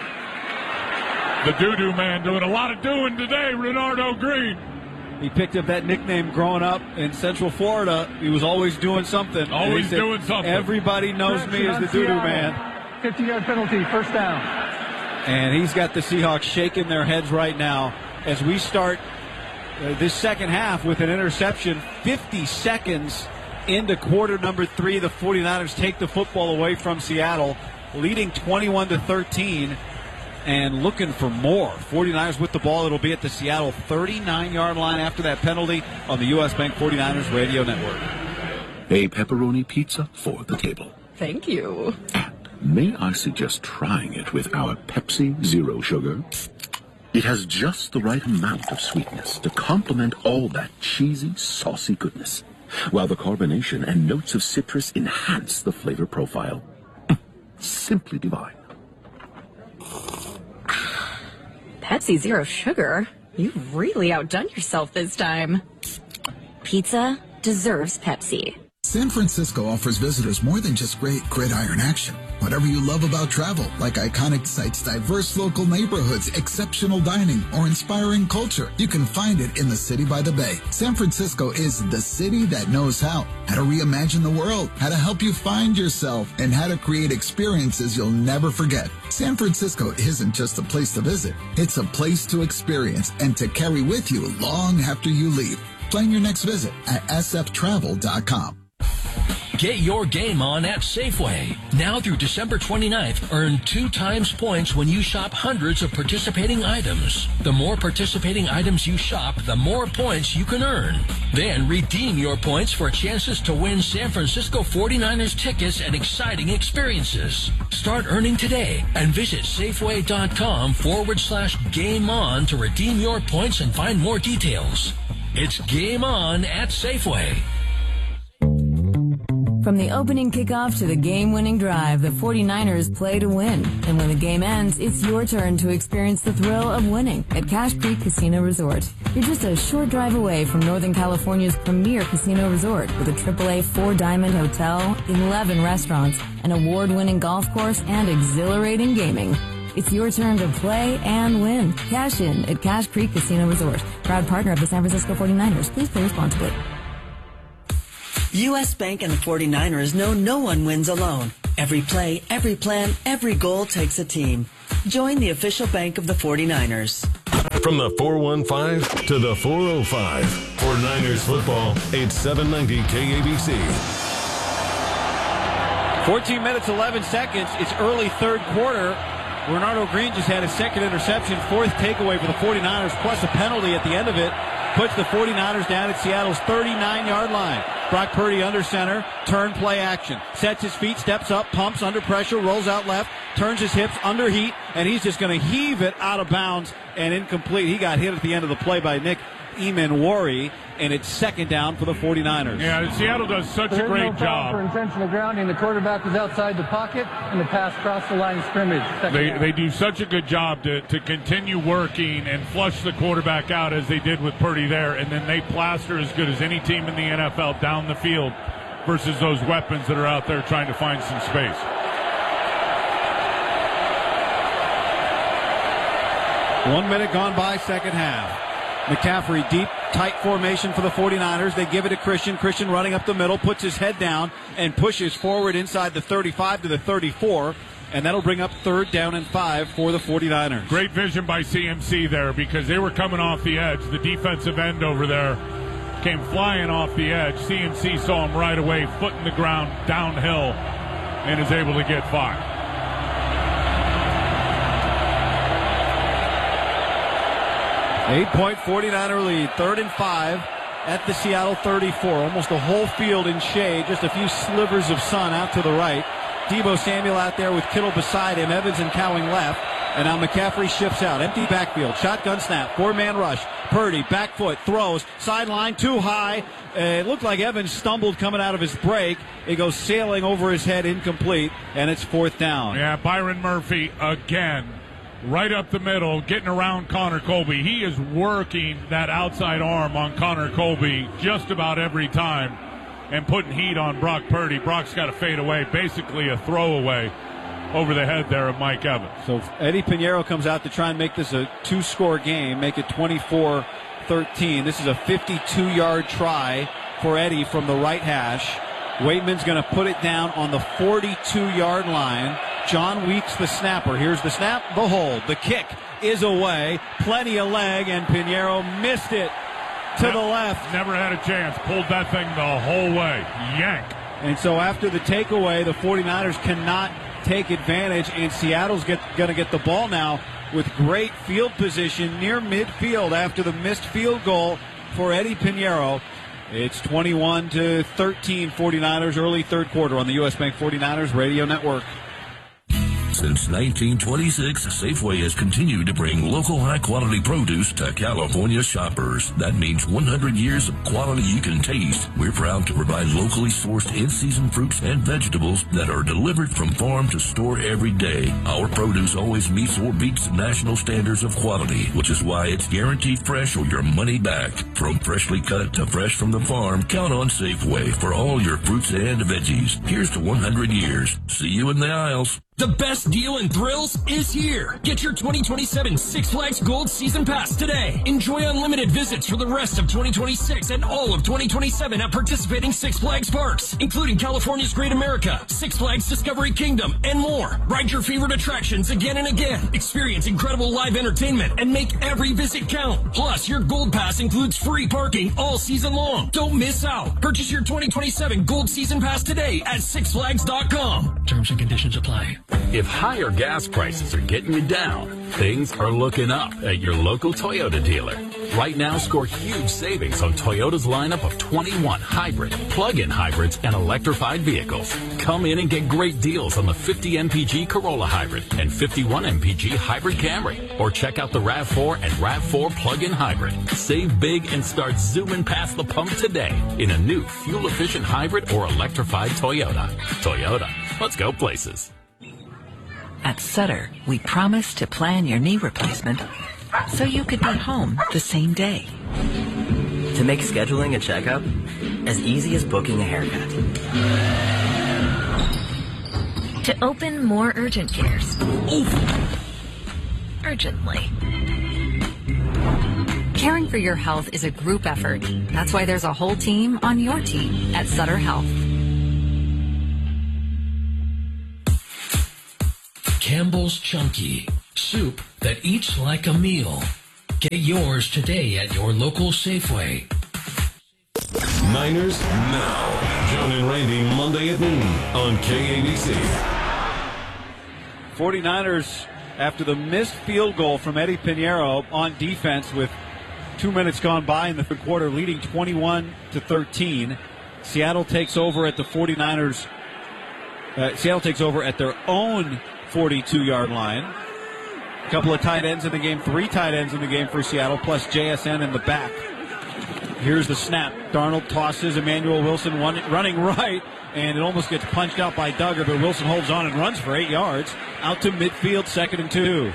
Speaker 2: The doo-doo man doing a lot of doing today, Renardo Green.
Speaker 1: He picked up that nickname growing up in Central Florida. He was always doing something.
Speaker 2: Always doing something.
Speaker 1: Everybody knows me as the doo-doo man.
Speaker 3: 50-yard penalty, first down.
Speaker 1: And he's got the Seahawks shaking their heads right now as we start this second half with an interception. 50 seconds into quarter number 3, the 49ers take the football away from Seattle, leading 21-13. And looking for more. 49ers with the ball. It'll be at the Seattle 39-yard line after that penalty on the U.S. Bank 49ers radio network.
Speaker 16: A pepperoni pizza for the table.
Speaker 9: Thank you.
Speaker 16: May I suggest trying it with our Pepsi Zero Sugar? It has just the right amount of sweetness to complement all that cheesy, saucy goodness, while the carbonation and notes of citrus enhance the flavor profile. Simply divine.
Speaker 9: Pepsi Zero Sugar? You've really outdone yourself this time. Pizza deserves Pepsi.
Speaker 17: San Francisco offers visitors more than just great gridiron action. Whatever you love about travel, like iconic sites, diverse local neighborhoods, exceptional dining, or inspiring culture, you can find it in the city by the bay. San Francisco is the city that knows how to reimagine the world, how to help you find yourself, and how to create experiences you'll never forget. San Francisco isn't just a place to visit. It's a place to experience and to carry with you long after you leave. Plan your next visit at sftravel.com.
Speaker 18: Get your game on at Safeway. Now through December 29th, earn 2 times points when you shop hundreds of participating items. The more participating items you shop, the more points you can earn. Then redeem your points for chances to win San Francisco 49ers tickets and exciting experiences. Start earning today and visit Safeway.com/Game On to redeem your points and find more details. It's Game On at Safeway.
Speaker 19: From the opening kickoff to the game-winning drive, the 49ers play to win. And when the game ends, it's your turn to experience the thrill of winning at Cache Creek Casino Resort. You're just a short drive away from Northern California's premier casino resort with a AAA 4-diamond hotel, 11 restaurants, an award-winning golf course, and exhilarating gaming. It's your turn to play and win. Cash in at Cache Creek Casino Resort. Proud partner of the San Francisco 49ers. Please play responsibly.
Speaker 20: U.S. Bank and the 49ers know no one wins alone. Every play, every plan, every goal takes a team. Join the official bank of the 49ers.
Speaker 4: From the 415 to the 405. For Niners football, it's 790 KABC.
Speaker 1: 14 minutes, 11 seconds. It's early third quarter. Bernardo Green just had his second interception, fourth takeaway for the 49ers, plus a penalty at the end of it. Puts the 49ers down at Seattle's 39-yard line. Brock Purdy under center, turn play action. Sets his feet, steps up, pumps under pressure, rolls out left, turns his hips under heat, and he's just going to heave it out of bounds and incomplete. He got hit at the end of the play by Nick Emanwari, and it's second down for the 49ers.
Speaker 2: Yeah, Seattle does such a great job.
Speaker 3: For intentional grounding, the quarterback was outside the pocket, and the pass crossed the line of scrimmage.
Speaker 2: They do such a good job to continue working and flush the quarterback out as they did with Purdy there, and then they plaster as good as any team in the NFL down the field versus those weapons that are out there trying to find some space.
Speaker 1: One minute gone by, second half. McCaffrey, deep, tight formation for the 49ers. They give it to Christian. Christian running up the middle, puts his head down, and pushes forward inside the 35 to the 34. And that'll bring up third down and 5 for the 49ers.
Speaker 2: Great vision by CMC there because they were coming off the edge. The defensive end over there came flying off the edge. CMC saw him right away, foot in the ground, downhill, and is able to get 5.
Speaker 1: 8-point 49er lead, third and 5 at the Seattle 34. Almost the whole field in shade, just a few slivers of sun out to the right. Deebo Samuel out there with Kittle beside him, Evans and Cowing left. And now McCaffrey shifts out. Empty backfield, shotgun snap, 4-man rush. Purdy, back foot, throws, sideline too high. It looked like Evans stumbled coming out of his break. It goes sailing over his head, incomplete, and it's fourth down.
Speaker 2: Yeah, Byron Murphy again. Right up the middle, getting around Connor Colby. He is working that outside arm on Connor Colby just about every time and putting heat on Brock Purdy. Brock's got to fade away, basically a throwaway over the head there of Mike Evans.
Speaker 1: So Eddie Pinheiro comes out to try and make this a two-score game, make it 24-13. This is a 52-yard try for Eddie from the right hash. Waitman's going to put it down on the 42-yard line. John Weeks, the snapper. Here's the snap, the hold. The kick is away. Plenty of leg, and Pinheiro missed it to the left.
Speaker 2: Never had a chance. Pulled that thing the whole way. Yank.
Speaker 1: And so after the takeaway, the 49ers cannot take advantage, and Seattle's going to get the ball now with great field position near midfield after the missed field goal for Eddie Pinheiro. It's 21-13 49ers, early third quarter on the U.S. Bank 49ers Radio Network.
Speaker 21: Since 1926, Safeway has continued to bring local high-quality produce to California shoppers. That means 100 years of quality you can taste. We're proud to provide locally sourced in-season fruits and vegetables that are delivered from farm to store every day. Our produce always meets or beats national standards of quality, which is why it's guaranteed fresh or your money back. From freshly cut to fresh from the farm, count on Safeway for all your fruits and veggies. Here's to 100 years. See you in the aisles.
Speaker 18: The best deal in thrills is here. Get your 2027 Six Flags Gold Season Pass today. Enjoy unlimited visits for the rest of 2026 and all of 2027 at participating Six Flags parks, including California's Great America, Six Flags Discovery Kingdom, and more. Ride your favorite attractions again and again. Experience incredible live entertainment and make every visit count. Plus, your Gold Pass includes free parking all season long. Don't miss out. Purchase your 2027 Gold Season Pass today at SixFlags.com. Terms and conditions apply.
Speaker 6: If higher gas prices are getting you down, things are looking up at your local Toyota dealer. Right now, score huge savings on Toyota's lineup of 21 hybrid, plug-in hybrids, and electrified vehicles. Come in and get great deals on the 50 MPG Corolla Hybrid and 51 MPG Hybrid Camry. Or check out the RAV4 and RAV4 plug-in hybrid. Save big and start zooming past the pump today in a new fuel-efficient hybrid or electrified Toyota. Toyota, let's go places.
Speaker 22: At Sutter, we promise to plan your knee replacement so you could be home the same day.
Speaker 23: To make scheduling a checkup as easy as booking a haircut.
Speaker 24: To open more urgent cares. Urgently.
Speaker 25: Caring for your health is a group effort. That's why there's a whole team on your team at Sutter Health.
Speaker 18: Campbell's Chunky, soup that eats like a meal. Get yours today at your local Safeway.
Speaker 4: Niners Now. John and Randy, Monday at noon on KABC.
Speaker 1: 49ers, after the missed field goal from Eddie Pinheiro on defense with 2 minutes gone by in the third quarter, leading 21-13. Seattle takes over at the 49ers. Seattle takes over at their own 42-yard line. A couple of tight ends in the game, 3 tight ends in the game for Seattle, plus JSN in the back. Here's the snap. Darnold tosses Emmanuel Wilson running right, and it almost gets punched out by Duggar, but Wilson holds on and runs for 8 yards. Out to midfield, 2nd and 2.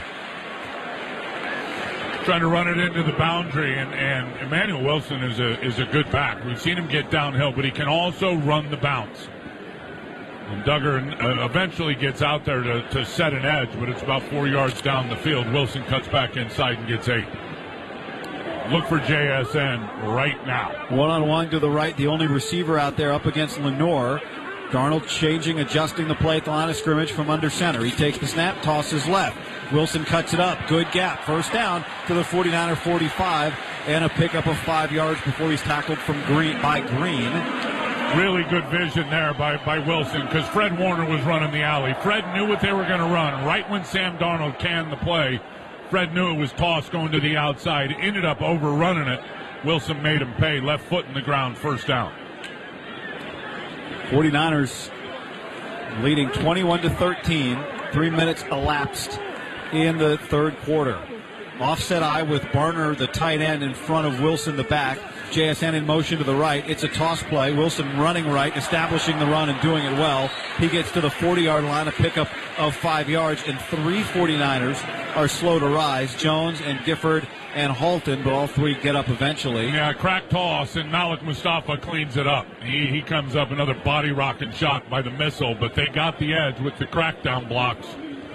Speaker 2: Trying to run it into the boundary, and Emmanuel Wilson is a good back. We've seen him get downhill, but he can also run the bounce. And Duggar eventually gets out there to set an edge, but it's about 4 yards down the field. Wilson cuts back inside and gets 8. Look for JSN right now.
Speaker 1: One-on-one to the right, the only receiver out there up against Lenore. Darnold adjusting the play at the line of scrimmage from under center. He takes the snap, tosses left. Wilson cuts it up. Good gap. First down to the 49er 45, and a pickup of 5 yards before he's tackled by Green.
Speaker 2: Really good vision there by Wilson, because Fred Warner was running the alley. Fred knew what they were going to run. Right when Sam Darnold canned the play, Fred knew it was tossed going to the outside. Ended up overrunning it. Wilson made him pay. Left foot in the ground. First down.
Speaker 1: 49ers leading 21-13. 3 minutes elapsed in the third quarter. Offset eye with Barner, the tight end, in front of Wilson, the back. JSN in motion to the right. It's a toss play. Wilson running right, establishing the run and doing it well. He gets to the 40-yard line, a pickup of 5 yards, and 3 49ers are slow to rise. Jones and Gifford and Halton, but all 3 get up eventually.
Speaker 2: Yeah, crack toss, and Malik Mustafa cleans it up. He comes up, another body rocking shot by the missile, but they got the edge with the crackdown blocks.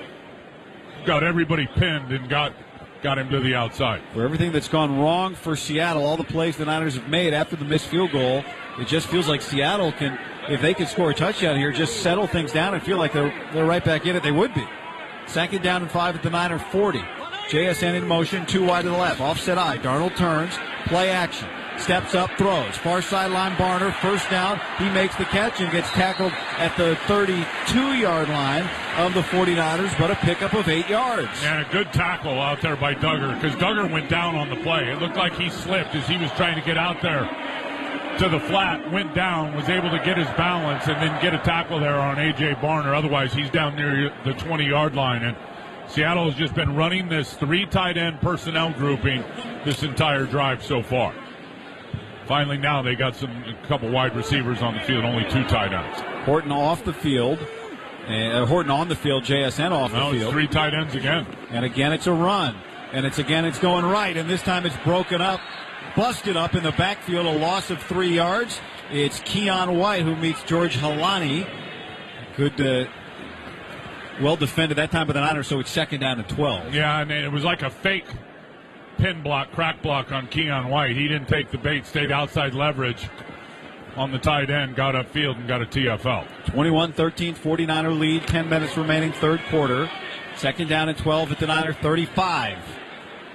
Speaker 2: Got everybody pinned and got him to the outside.
Speaker 1: For everything that's gone wrong for Seattle, all the plays the Niners have made after the missed field goal, it just feels like Seattle can, if they could score a touchdown here, just settle things down and feel like they're right back in it. They would be. 2nd down and 5 at the Niner 40. JSN in motion, 2 wide to the left. Offset eye. Darnold turns. Play action. Steps up, throws. Far sideline, Barner. First down. He makes the catch and gets tackled at the 32-yard line of the 49ers, but a pickup of 8 yards.
Speaker 2: And a good tackle out there by Duggar, because Duggar went down on the play. It looked like he slipped as he was trying to get out there to the flat, went down, was able to get his balance, and then get a tackle there on A.J. Barner. Otherwise, he's down near the 20-yard line. And Seattle has just been running this 3 tight end personnel grouping this entire drive so far. Finally, now they got a couple wide receivers on the field, only 2 tight ends.
Speaker 1: Horton off the field. Horton on the field, JSN off the field.
Speaker 2: 3 tight ends again.
Speaker 1: And again, it's a run. And it's going right. And this time it's broken up, busted up in the backfield, a loss of 3 yards. It's Keon White who meets George Halani. Good, well defended that time by the Niners, so it's 2nd down and 12.
Speaker 2: Yeah, and it was like a fake pin block, crack block on Keon White. He didn't take the bait, stayed outside leverage on the tight end, got upfield and got a TFL.
Speaker 1: 21-13, 49er lead, 10 minutes remaining, third quarter. 2nd down and 12 at the Niner 35.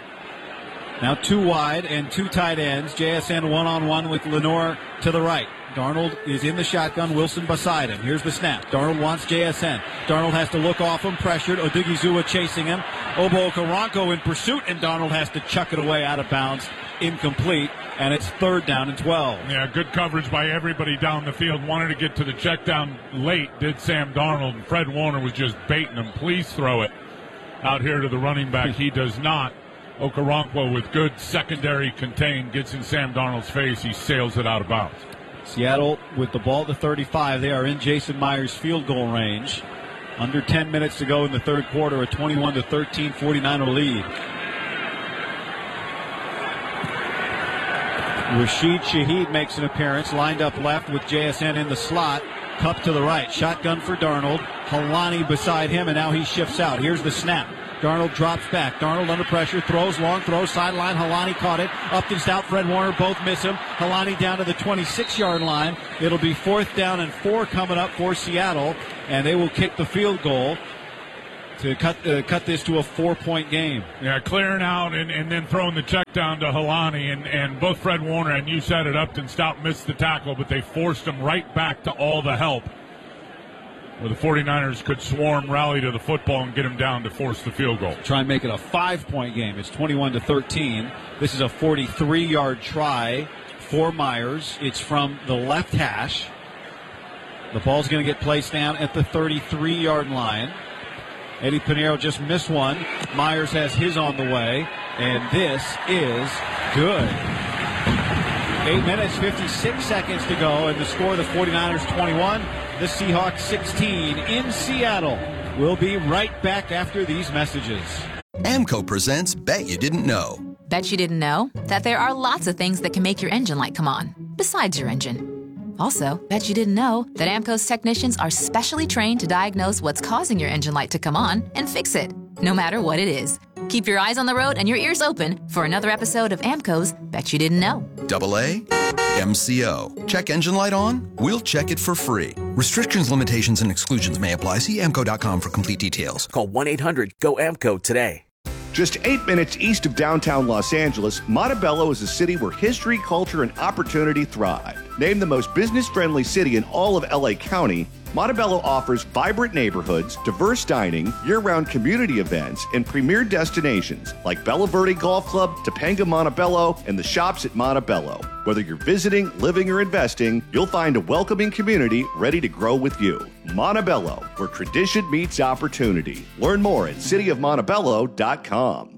Speaker 1: Now 2 wide and 2 tight ends. JSN one-on-one with Lenore to the right. Darnold is in the shotgun. Wilson beside him. Here's the snap. Darnold wants JSN. Darnold has to look off him, pressured. Odighizuwa chasing him. Obo Okoronkwo in pursuit, and Darnold has to chuck it away out of bounds. Incomplete, and it's 3rd down and 12.
Speaker 2: Yeah, good coverage by everybody down the field. Wanted to get to the check down late, did Sam Darnold. And Fred Warner was just baiting him. Please throw it out here to the running back. He does not. Okoronkwo with good secondary contain gets in Sam Darnold's face. He sails it out of bounds.
Speaker 1: Seattle with the ball at the 35. They are in Jason Myers' field goal range. Under 10 minutes to go in the third quarter, a 21-13 49er lead. Rashid Shaheed makes an appearance, lined up left with JSN in the slot. Cup to the right. Shotgun for Darnold. Halani beside him, and now he shifts out. Here's the snap. Darnold drops back. Darnold under pressure, throws, long throw, sideline. Halani caught it. Upton Stout, Fred Warner both miss him. Halani down to the 26-yard line. It'll be 4th down and 4 coming up for Seattle, and they will kick the field goal to cut this to a 4-point game.
Speaker 2: Yeah, clearing out and then throwing the check down to Halani, and both Fred Warner and you said it, Upton Stout missed the tackle, but they forced him right back to all the help, where the 49ers could swarm, rally to the football, and get him down to force the field goal.
Speaker 1: Try and make it a 5-point game. It's 21-13. This is a 43-yard try for Myers. It's from the left hash. The ball's going to get placed down at the 33-yard line. Eddie Pinheiro just missed one. Myers has his on the way, and this is good. 8 minutes, 56 seconds to go, and the score, the 49ers 21, the Seahawks 16 in Seattle. We'll be right back after these messages.
Speaker 5: AMCO presents Bet You Didn't Know.
Speaker 7: Bet you didn't know that there are lots of things that can make your engine light come on, besides your engine. Also, bet you didn't know that AMCO's technicians are specially trained to diagnose what's causing your engine light to come on and fix it, no matter what it is. Keep your eyes on the road and your ears open for another episode of AMCO's Bet You Didn't Know.
Speaker 5: AA MCO. Check engine light on? We'll check it for free. Restrictions, limitations, and exclusions may apply. See AMCO.com for complete details.
Speaker 13: Call 1-800-GO-AMCO today.
Speaker 14: Just 8 minutes east of downtown Los Angeles, Montebello is a city where history, culture, and opportunity thrive. Named the most business-friendly city in all of LA County, Montebello offers vibrant neighborhoods, diverse dining, year-round community events, and premier destinations like Bella Verde Golf Club, Topanga Montebello, and the shops at Montebello. Whether you're visiting, living, or investing, you'll find a welcoming community ready to grow with you. Montebello, where tradition meets opportunity. Learn more at cityofmontebello.com.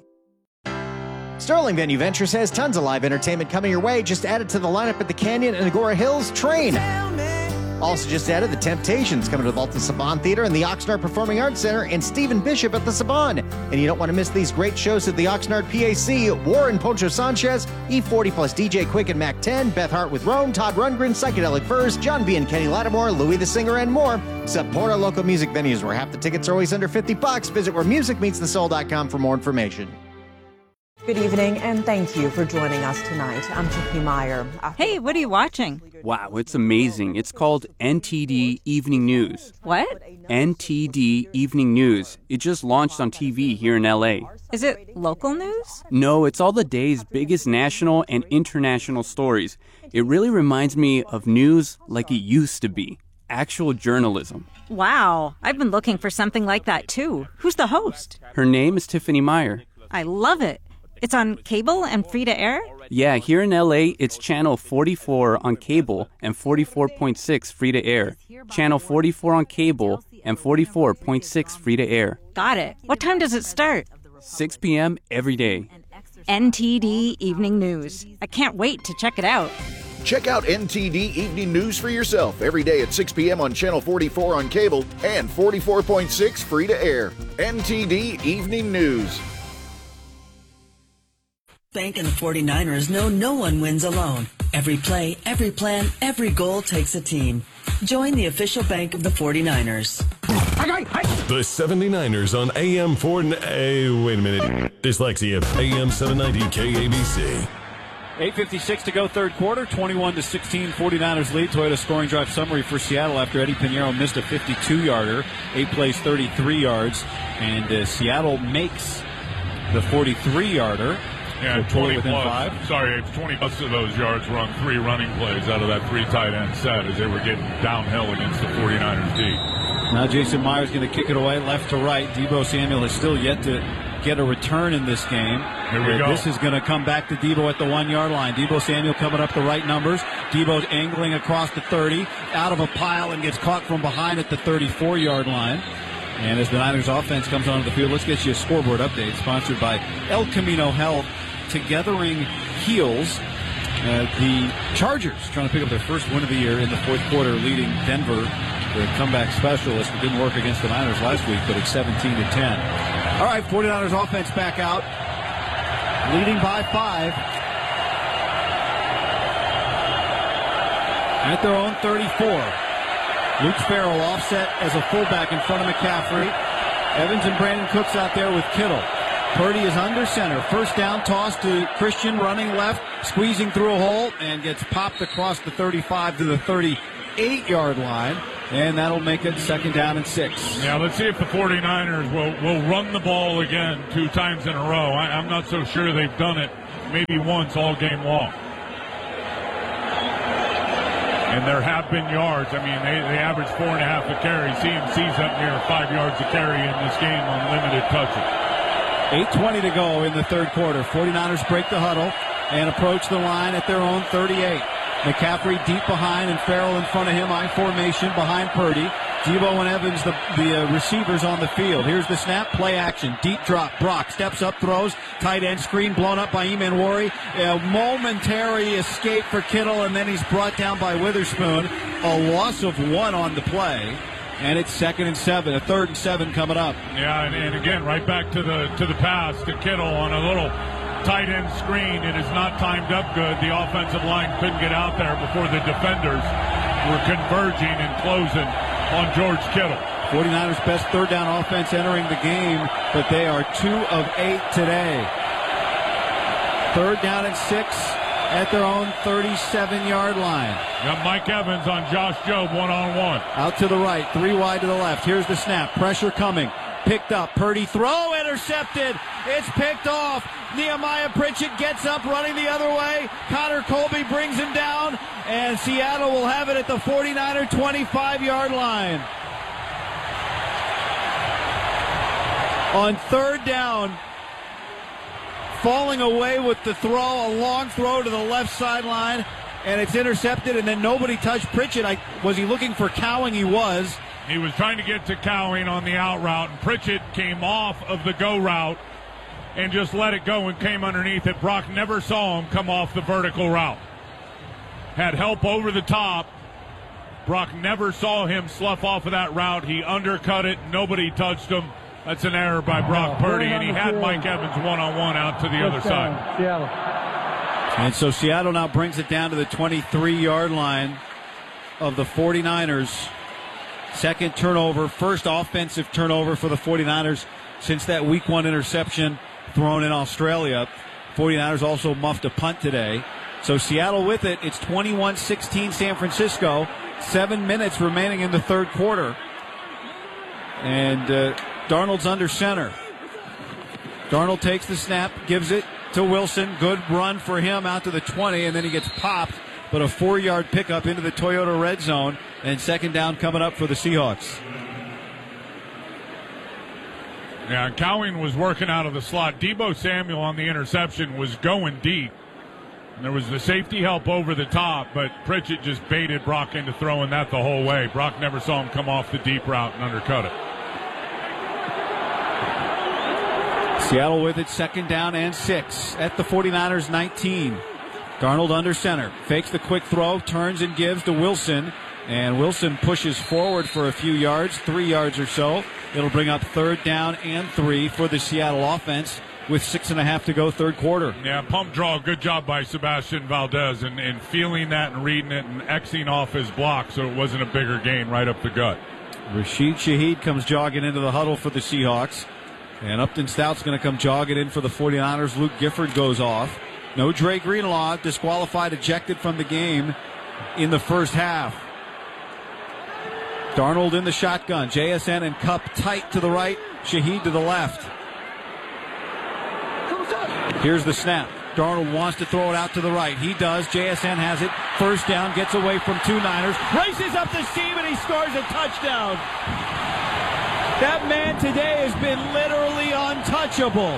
Speaker 8: Sterling Venue Ventures has tons of live entertainment coming your way. Just added to the lineup at the Canyon and Agora Hills Train. Also just added the Temptations coming to the Walton Saban Theater and the Oxnard Performing Arts Center, and Stephen Bishop at the Saban. And you don't want to miss these great shows at the Oxnard PAC. Warren Poncho Sanchez, E40 plus DJ Quick and Mac 10, Beth Hart with Rome, Todd Rundgren, Psychedelic Furs, John B. and Kenny Lattimore, Louis the Singer, and more. Support our local music venues where half the tickets are always under $50. Visit wheremusicmeetsthesoul.com for more information.
Speaker 11: Good evening, and thank you for joining us tonight. I'm Tiffany Meyer.
Speaker 12: Hey, what are you watching?
Speaker 26: Wow, it's amazing. It's called NTD Evening News.
Speaker 12: What?
Speaker 26: NTD Evening News. It just launched on TV here in LA.
Speaker 12: Is it local news?
Speaker 26: No, it's all the day's biggest national and international stories. It really reminds me of news like it used to be. Actual journalism.
Speaker 12: Wow, I've been looking for something like that too. Who's the host?
Speaker 26: Her name is Tiffany Meyer.
Speaker 12: I love it. It's on cable and free to air?
Speaker 26: Yeah, here in LA, it's channel 44 on cable and 44.6 free to air. Channel 44 on cable and 44.6 free to air.
Speaker 12: Got it. What time does it start?
Speaker 26: 6 p.m. every day.
Speaker 12: NTD Evening News. I can't wait to check it out.
Speaker 27: Check out NTD Evening News for yourself every day at 6 p.m. on Channel 44 on cable and 44.6 free to air. NTD Evening News.
Speaker 20: Bank and the 49ers know no one wins alone. Every play, every plan, every goal takes a team. Join the official bank of the 49ers.
Speaker 4: The 79ers on AM 4... wait a minute. Dyslexia. AM 790 KABC.
Speaker 1: 8:56 to go, third quarter. 21-16, 49ers lead. Toyota scoring drive summary for Seattle after Eddie Pinheiro missed a 52-yarder. 8 plays, 33 yards. And Seattle makes the 43-yarder.
Speaker 2: Yeah,
Speaker 1: so
Speaker 2: 20
Speaker 1: within
Speaker 2: plus.
Speaker 1: 5.
Speaker 2: Sorry, 20 plus of those yards were on 3 running plays out of that 3 tight end set as they were getting downhill against the 49ers D.
Speaker 1: Now Jason Myers going to kick it away left to right. Deebo Samuel has still yet to get a return in this game.
Speaker 2: Here we go.
Speaker 1: This is going to come back to Deebo at the 1-yard line. Deebo Samuel coming up the right numbers. Deebo's angling across the 30, out of a pile, and gets caught from behind at the 34-yard line. And as the Niners offense comes onto the field, let's get you a scoreboard update sponsored by El Camino Health. Togethering Heels. The Chargers trying to pick up their first win of the year in the fourth quarter, leading Denver. The comeback specialist. It didn't work against the Niners last week, but it's 17-10. All right, 49ers offense back out, leading by 5. At their own 34. Luke Farrell offset as a fullback in front of McCaffrey. Evans and Brandon Cooks out there with Kittle. Purdy is under center. First down toss to Christian running left, squeezing through a hole, and gets popped across the 35 to the 38-yard line. And that'll make it second down and 6.
Speaker 2: Yeah, let's see if the 49ers will run the ball again 2 times in a row. I'm not so sure they've done it maybe once all game long. And there have been yards. I mean, they average 4.5 a carry. CMC's up near 5 yards a carry in this game on limited touches.
Speaker 1: 8:20 to go in the third quarter. 49ers break the huddle and approach the line at their own 38. McCaffrey deep behind and Farrell in front of him. I formation behind Purdy. Deebo and Evans, the receivers on the field. Here's the snap, play action, deep drop. Brock steps up, throws, tight end screen blown up by Emanwari. A momentary escape for Kittle, and then he's brought down by Witherspoon. A loss of 1 on the play. And it's 2nd and 7, a 3rd and 7 coming up.
Speaker 2: Yeah, and again, right back to the pass to Kittle on a little tight end screen. It is not timed up good. The offensive line couldn't get out there before the defenders were converging and closing on George Kittle.
Speaker 1: 49ers best third down offense entering the game, but they are 2 of 8 today. 3rd down and 6 at their own 37-yard line.
Speaker 2: Got Mike Evans on Josh Jobe one-on-one.
Speaker 1: Out to the right, 3 wide to the left. Here's the snap. Pressure coming. Picked up. Purdy throw intercepted. It's picked off. Nehemiah Pritchett gets up running the other way. Connor Colby brings him down. And Seattle will have it at the 49er 25-yard line. On 3rd down, falling away with the throw, a long throw to the left sideline, and it's intercepted, and then nobody touched Pritchett. Was he looking for Cowing? He was.
Speaker 2: He was trying to get to Cowing on the out route, and Pritchett came off of the go route and just let it go and came underneath it. Brock never saw him come off the vertical route. Had help over the top. Brock never saw him slough off of that route. He undercut it. Nobody touched him. That's an error by Brock Purdy, and he had Mike Evans one-on-one out to the other side.
Speaker 3: Seattle.
Speaker 1: And so Seattle now brings it down to the 23-yard line of the 49ers. Second turnover, first offensive turnover for the 49ers since that Week 1 interception thrown in Australia. 49ers also muffed a punt today. So Seattle with it. It's 21-16 San Francisco. 7 minutes remaining in the third quarter. And Darnold's under center. Darnold takes the snap, gives it to Wilson. Good run for him out to the 20, and then he gets popped. But a 4-yard pickup into the Toyota red zone, and second down coming up for the Seahawks.
Speaker 2: Yeah, Cowing was working out of the slot. Deebo Samuel on the interception was going deep. And there was the safety help over the top, but Pritchett just baited Brock into throwing that the whole way. Brock never saw him come off the deep route and undercut it.
Speaker 1: Seattle with it, second down and 6 at the 49ers 19. Darnold under center, fakes the quick throw, turns and gives to Wilson, and Wilson pushes forward for a few yards, 3 yards or so. It'll bring up third down and 3 for the Seattle offense with 6.5 to go third quarter.
Speaker 2: Yeah, pump draw, good job by Sebastian Valdez and feeling that and reading it and Xing off his block so it wasn't a bigger gain right up the gut.
Speaker 1: Rashid Shaheed comes jogging into the huddle for the Seahawks. And Upton Stout's going to come jogging in for the 49ers. Luke Gifford goes off. No Dre Greenlaw, disqualified, ejected from the game in the first half. Darnold in the shotgun. JSN and Kupp tight to the right. Shaheed to the left. Here's the snap. Darnold wants to throw it out to the right. He does. JSN has it. First down, gets away from 2 Niners. Races up the seam, and he scores a touchdown. That man today has been literally untouchable.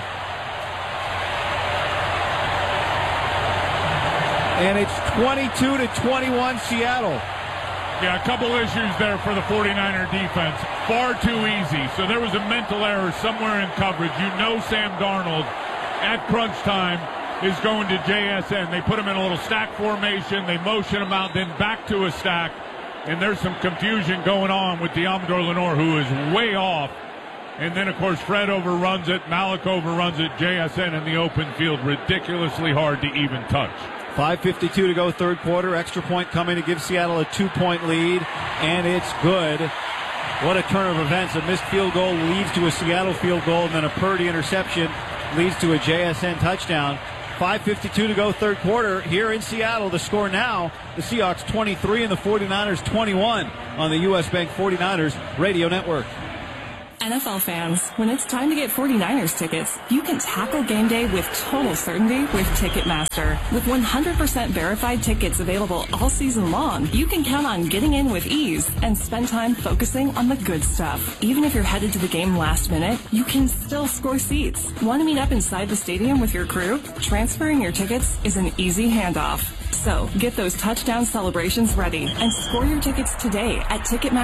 Speaker 1: And it's 22-21 Seattle.
Speaker 2: Yeah, a couple issues there for the 49er defense. Far too easy. So there was a mental error somewhere in coverage. You know Sam Darnold at crunch time is going to JSN. They put him in a little stack formation. They motion him out, then back to a stack. And there's some confusion going on with Deommodore Lenoir, who is way off. And then, of course, Fred overruns it. Malik overruns it. JSN in the open field. Ridiculously hard to even touch.
Speaker 1: 5:52 to go, third quarter. Extra point coming to give Seattle a 2-point lead, and it's good. What a turn of events. A missed field goal leads to a Seattle field goal, and then a Purdy interception leads to a JSN touchdown. 5:52 to go, third quarter. Here in Seattle, the score now, the Seahawks 23 and the 49ers 21 on the U.S. Bank 49ers Radio Network.
Speaker 3: NFL fans, when it's time to get 49ers tickets, you can tackle game day with total certainty with Ticketmaster. With 100% verified tickets available all season long, you can count on getting in with ease and spend time focusing on the good stuff. Even if you're headed to the game last minute, you can still score seats. Want to meet up inside the stadium with your crew? Transferring your tickets is an easy handoff. So get those touchdown celebrations ready and score your tickets today at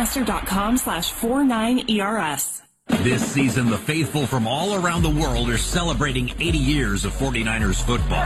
Speaker 3: Ticketmaster.com/49ERS.
Speaker 9: This season, the faithful from all around the world are celebrating 80 years of 49ers football.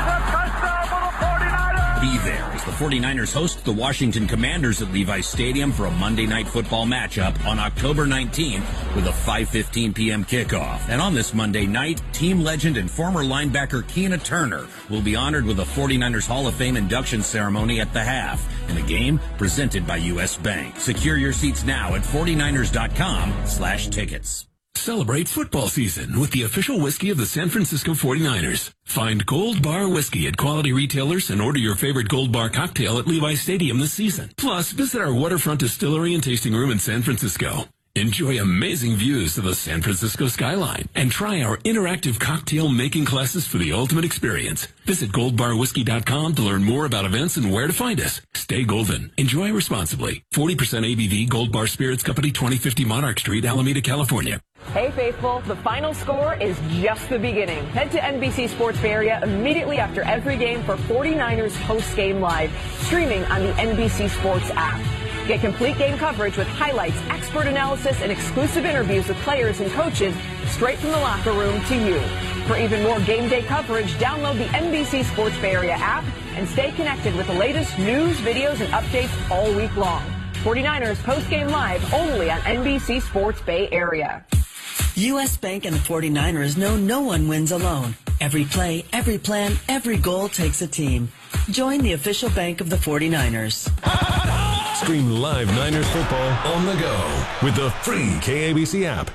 Speaker 9: Be there as the 49ers host the Washington Commanders at Levi's Stadium for a Monday Night Football matchup on October 19th with a 5:15 p.m. kickoff. And on this Monday night, team legend and former linebacker Keena Turner will be honored with a 49ers Hall of Fame induction ceremony at the half in a game presented by U.S. Bank. Secure your seats now at 49ers.com/tickets.
Speaker 21: Celebrate football season with the official whiskey of the San Francisco 49ers. Find Gold Bar Whiskey at quality retailers and order your favorite Gold Bar cocktail at Levi's Stadium this season. Plus, visit our waterfront distillery and tasting room in San Francisco. Enjoy amazing views of the San Francisco skyline and try our interactive cocktail making classes for the ultimate experience. Visit goldbarwhiskey.com to learn more about events and where to find us. Stay golden. Enjoy responsibly. 40% ABV Gold Bar Spirits Company, 2050 Monarch Street, Alameda, California.
Speaker 10: Hey, faithful, the final score is just the beginning. Head to NBC Sports Bay Area immediately after every game for 49ers Post-Game Live, streaming on the NBC Sports app. Get complete game coverage with highlights, expert analysis, and exclusive interviews with players and coaches straight from the locker room to you. For even more game day coverage, download the NBC Sports Bay Area app and stay connected with the latest news, videos, and updates all week long. 49ers Post-Game Live only on NBC Sports Bay Area.
Speaker 20: U.S. Bank and the 49ers know no one wins alone. Every play, every plan, every goal takes a team. Join the official bank of the 49ers.
Speaker 4: Stream live Niners football on the go with the free KABC app.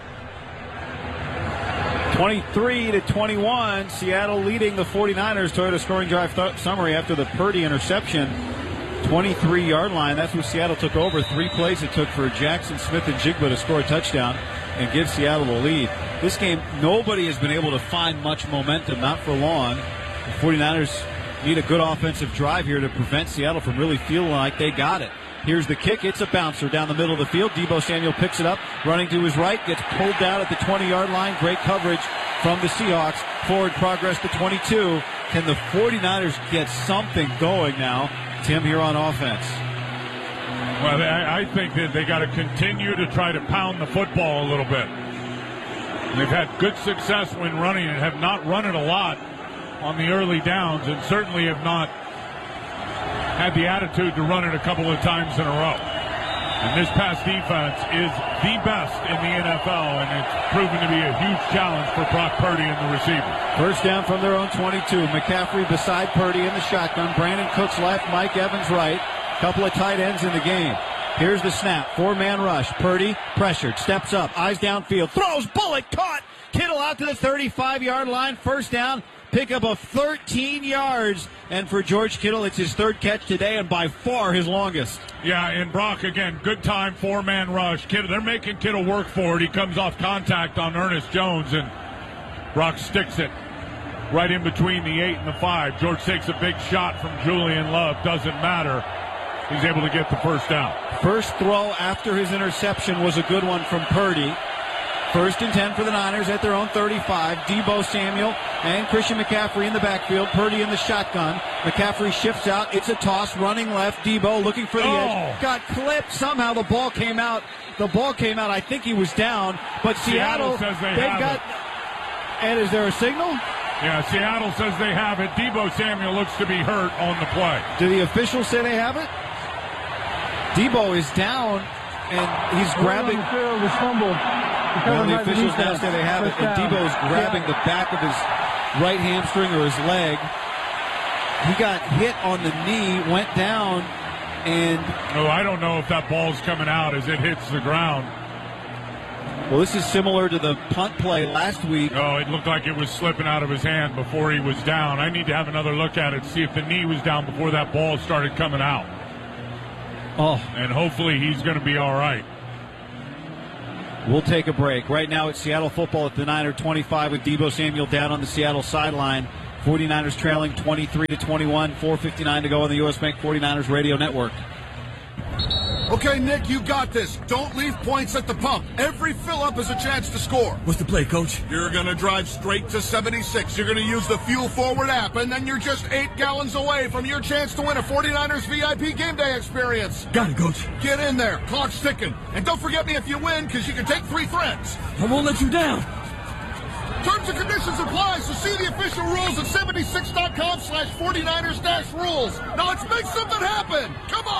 Speaker 1: 23-21, Seattle leading the 49ers. Toyota scoring drive summary after the Purdy interception. 23-yard line. That's when Seattle took over. 3 plays it took for Jackson Smith and Jigba to score a touchdown and give Seattle the lead. This game, nobody has been able to find much momentum, not for long. The 49ers need a good offensive drive here to prevent Seattle from really feeling like they got it. Here's the kick. It's a bouncer down the middle of the field. Deebo Samuel picks it up, running to his right, gets pulled down at the 20-yard line. Great coverage from the Seahawks. Forward progress to 22. Can the 49ers get something going now, Tim, here on offense?
Speaker 2: Well, I think that they got to continue to try to pound the football a little bit. They've had good success when running and have not run it a lot on the early downs, and certainly have not had the attitude to run it a couple of times in a row. And this pass defense is the best in the NFL, and it's proven to be a huge challenge for Brock Purdy and the receiver.
Speaker 1: First down from their own 22. McCaffrey beside Purdy in the shotgun. Brandon Cooks left, Mike Evans right. Couple of tight ends in the game. Here's the snap. 4-man rush. Purdy pressured. Steps up. Eyes downfield. Throws. Bullet caught. Kittle out to the 35-yard line. First down. Pick up of 13 yards. And for George Kittle, it's his third catch today and by far his longest.
Speaker 2: Yeah, and Brock, again, good time, 4-man rush. Kittle, they're making Kittle work for it. He comes off contact on Ernest Jones, and Brock sticks it right in between the 8 and the 5. George takes a big shot from Julian Love. Doesn't matter. He's able to get the first down.
Speaker 1: First throw after his interception was a good one from Purdy. 1st and 10 for the Niners at their own 35. Deebo Samuel and Christian McCaffrey in the backfield. Purdy in the shotgun. McCaffrey shifts out. It's a toss. Running left. Deebo looking for the edge. Got clipped. Somehow the ball came out. I think he was down. But Seattle
Speaker 2: says they've
Speaker 1: got. And is there a signal?
Speaker 2: Yeah, Seattle says they have it. Deebo Samuel looks to be hurt on the play.
Speaker 1: Do the officials say they have it? Deebo is down, and he's grabbing.
Speaker 6: Was fumbled.
Speaker 1: Well, the officials now say they have it, and Deebo is grabbing the back of his right hamstring or his leg. He got hit on the knee, went down, and...
Speaker 2: Oh, I don't know if that ball's coming out as it hits the ground.
Speaker 1: Well, this is similar to the punt play last week.
Speaker 2: Oh, it looked like it was slipping out of his hand before he was down. I need to have another look at it, see if the knee was down before that ball started coming out.
Speaker 1: Oh.
Speaker 2: And hopefully he's going to be all right.
Speaker 1: We'll take a break. Right now it's Seattle football at the Niner 25 with Deebo Samuel down on the Seattle sideline. 49ers trailing 23-21. 4:59 to go on the U.S. Bank 49ers radio network.
Speaker 15: Okay, Nick, you got this. Don't leave points at the pump. Every fill-up is a chance to score.
Speaker 16: What's the play, Coach?
Speaker 15: You're going to drive straight to 76. You're going to use the Fuel Forward app, and then you're just 8 gallons away from your chance to win a 49ers VIP game day experience.
Speaker 16: Got it, Coach.
Speaker 15: Get in there. Clock's ticking. And don't forget me if you win, because you can take 3 threats.
Speaker 16: I won't let you down.
Speaker 15: Terms and conditions apply, so see the official rules at 76.com/49ers-rules. Now let's make something happen. Come on.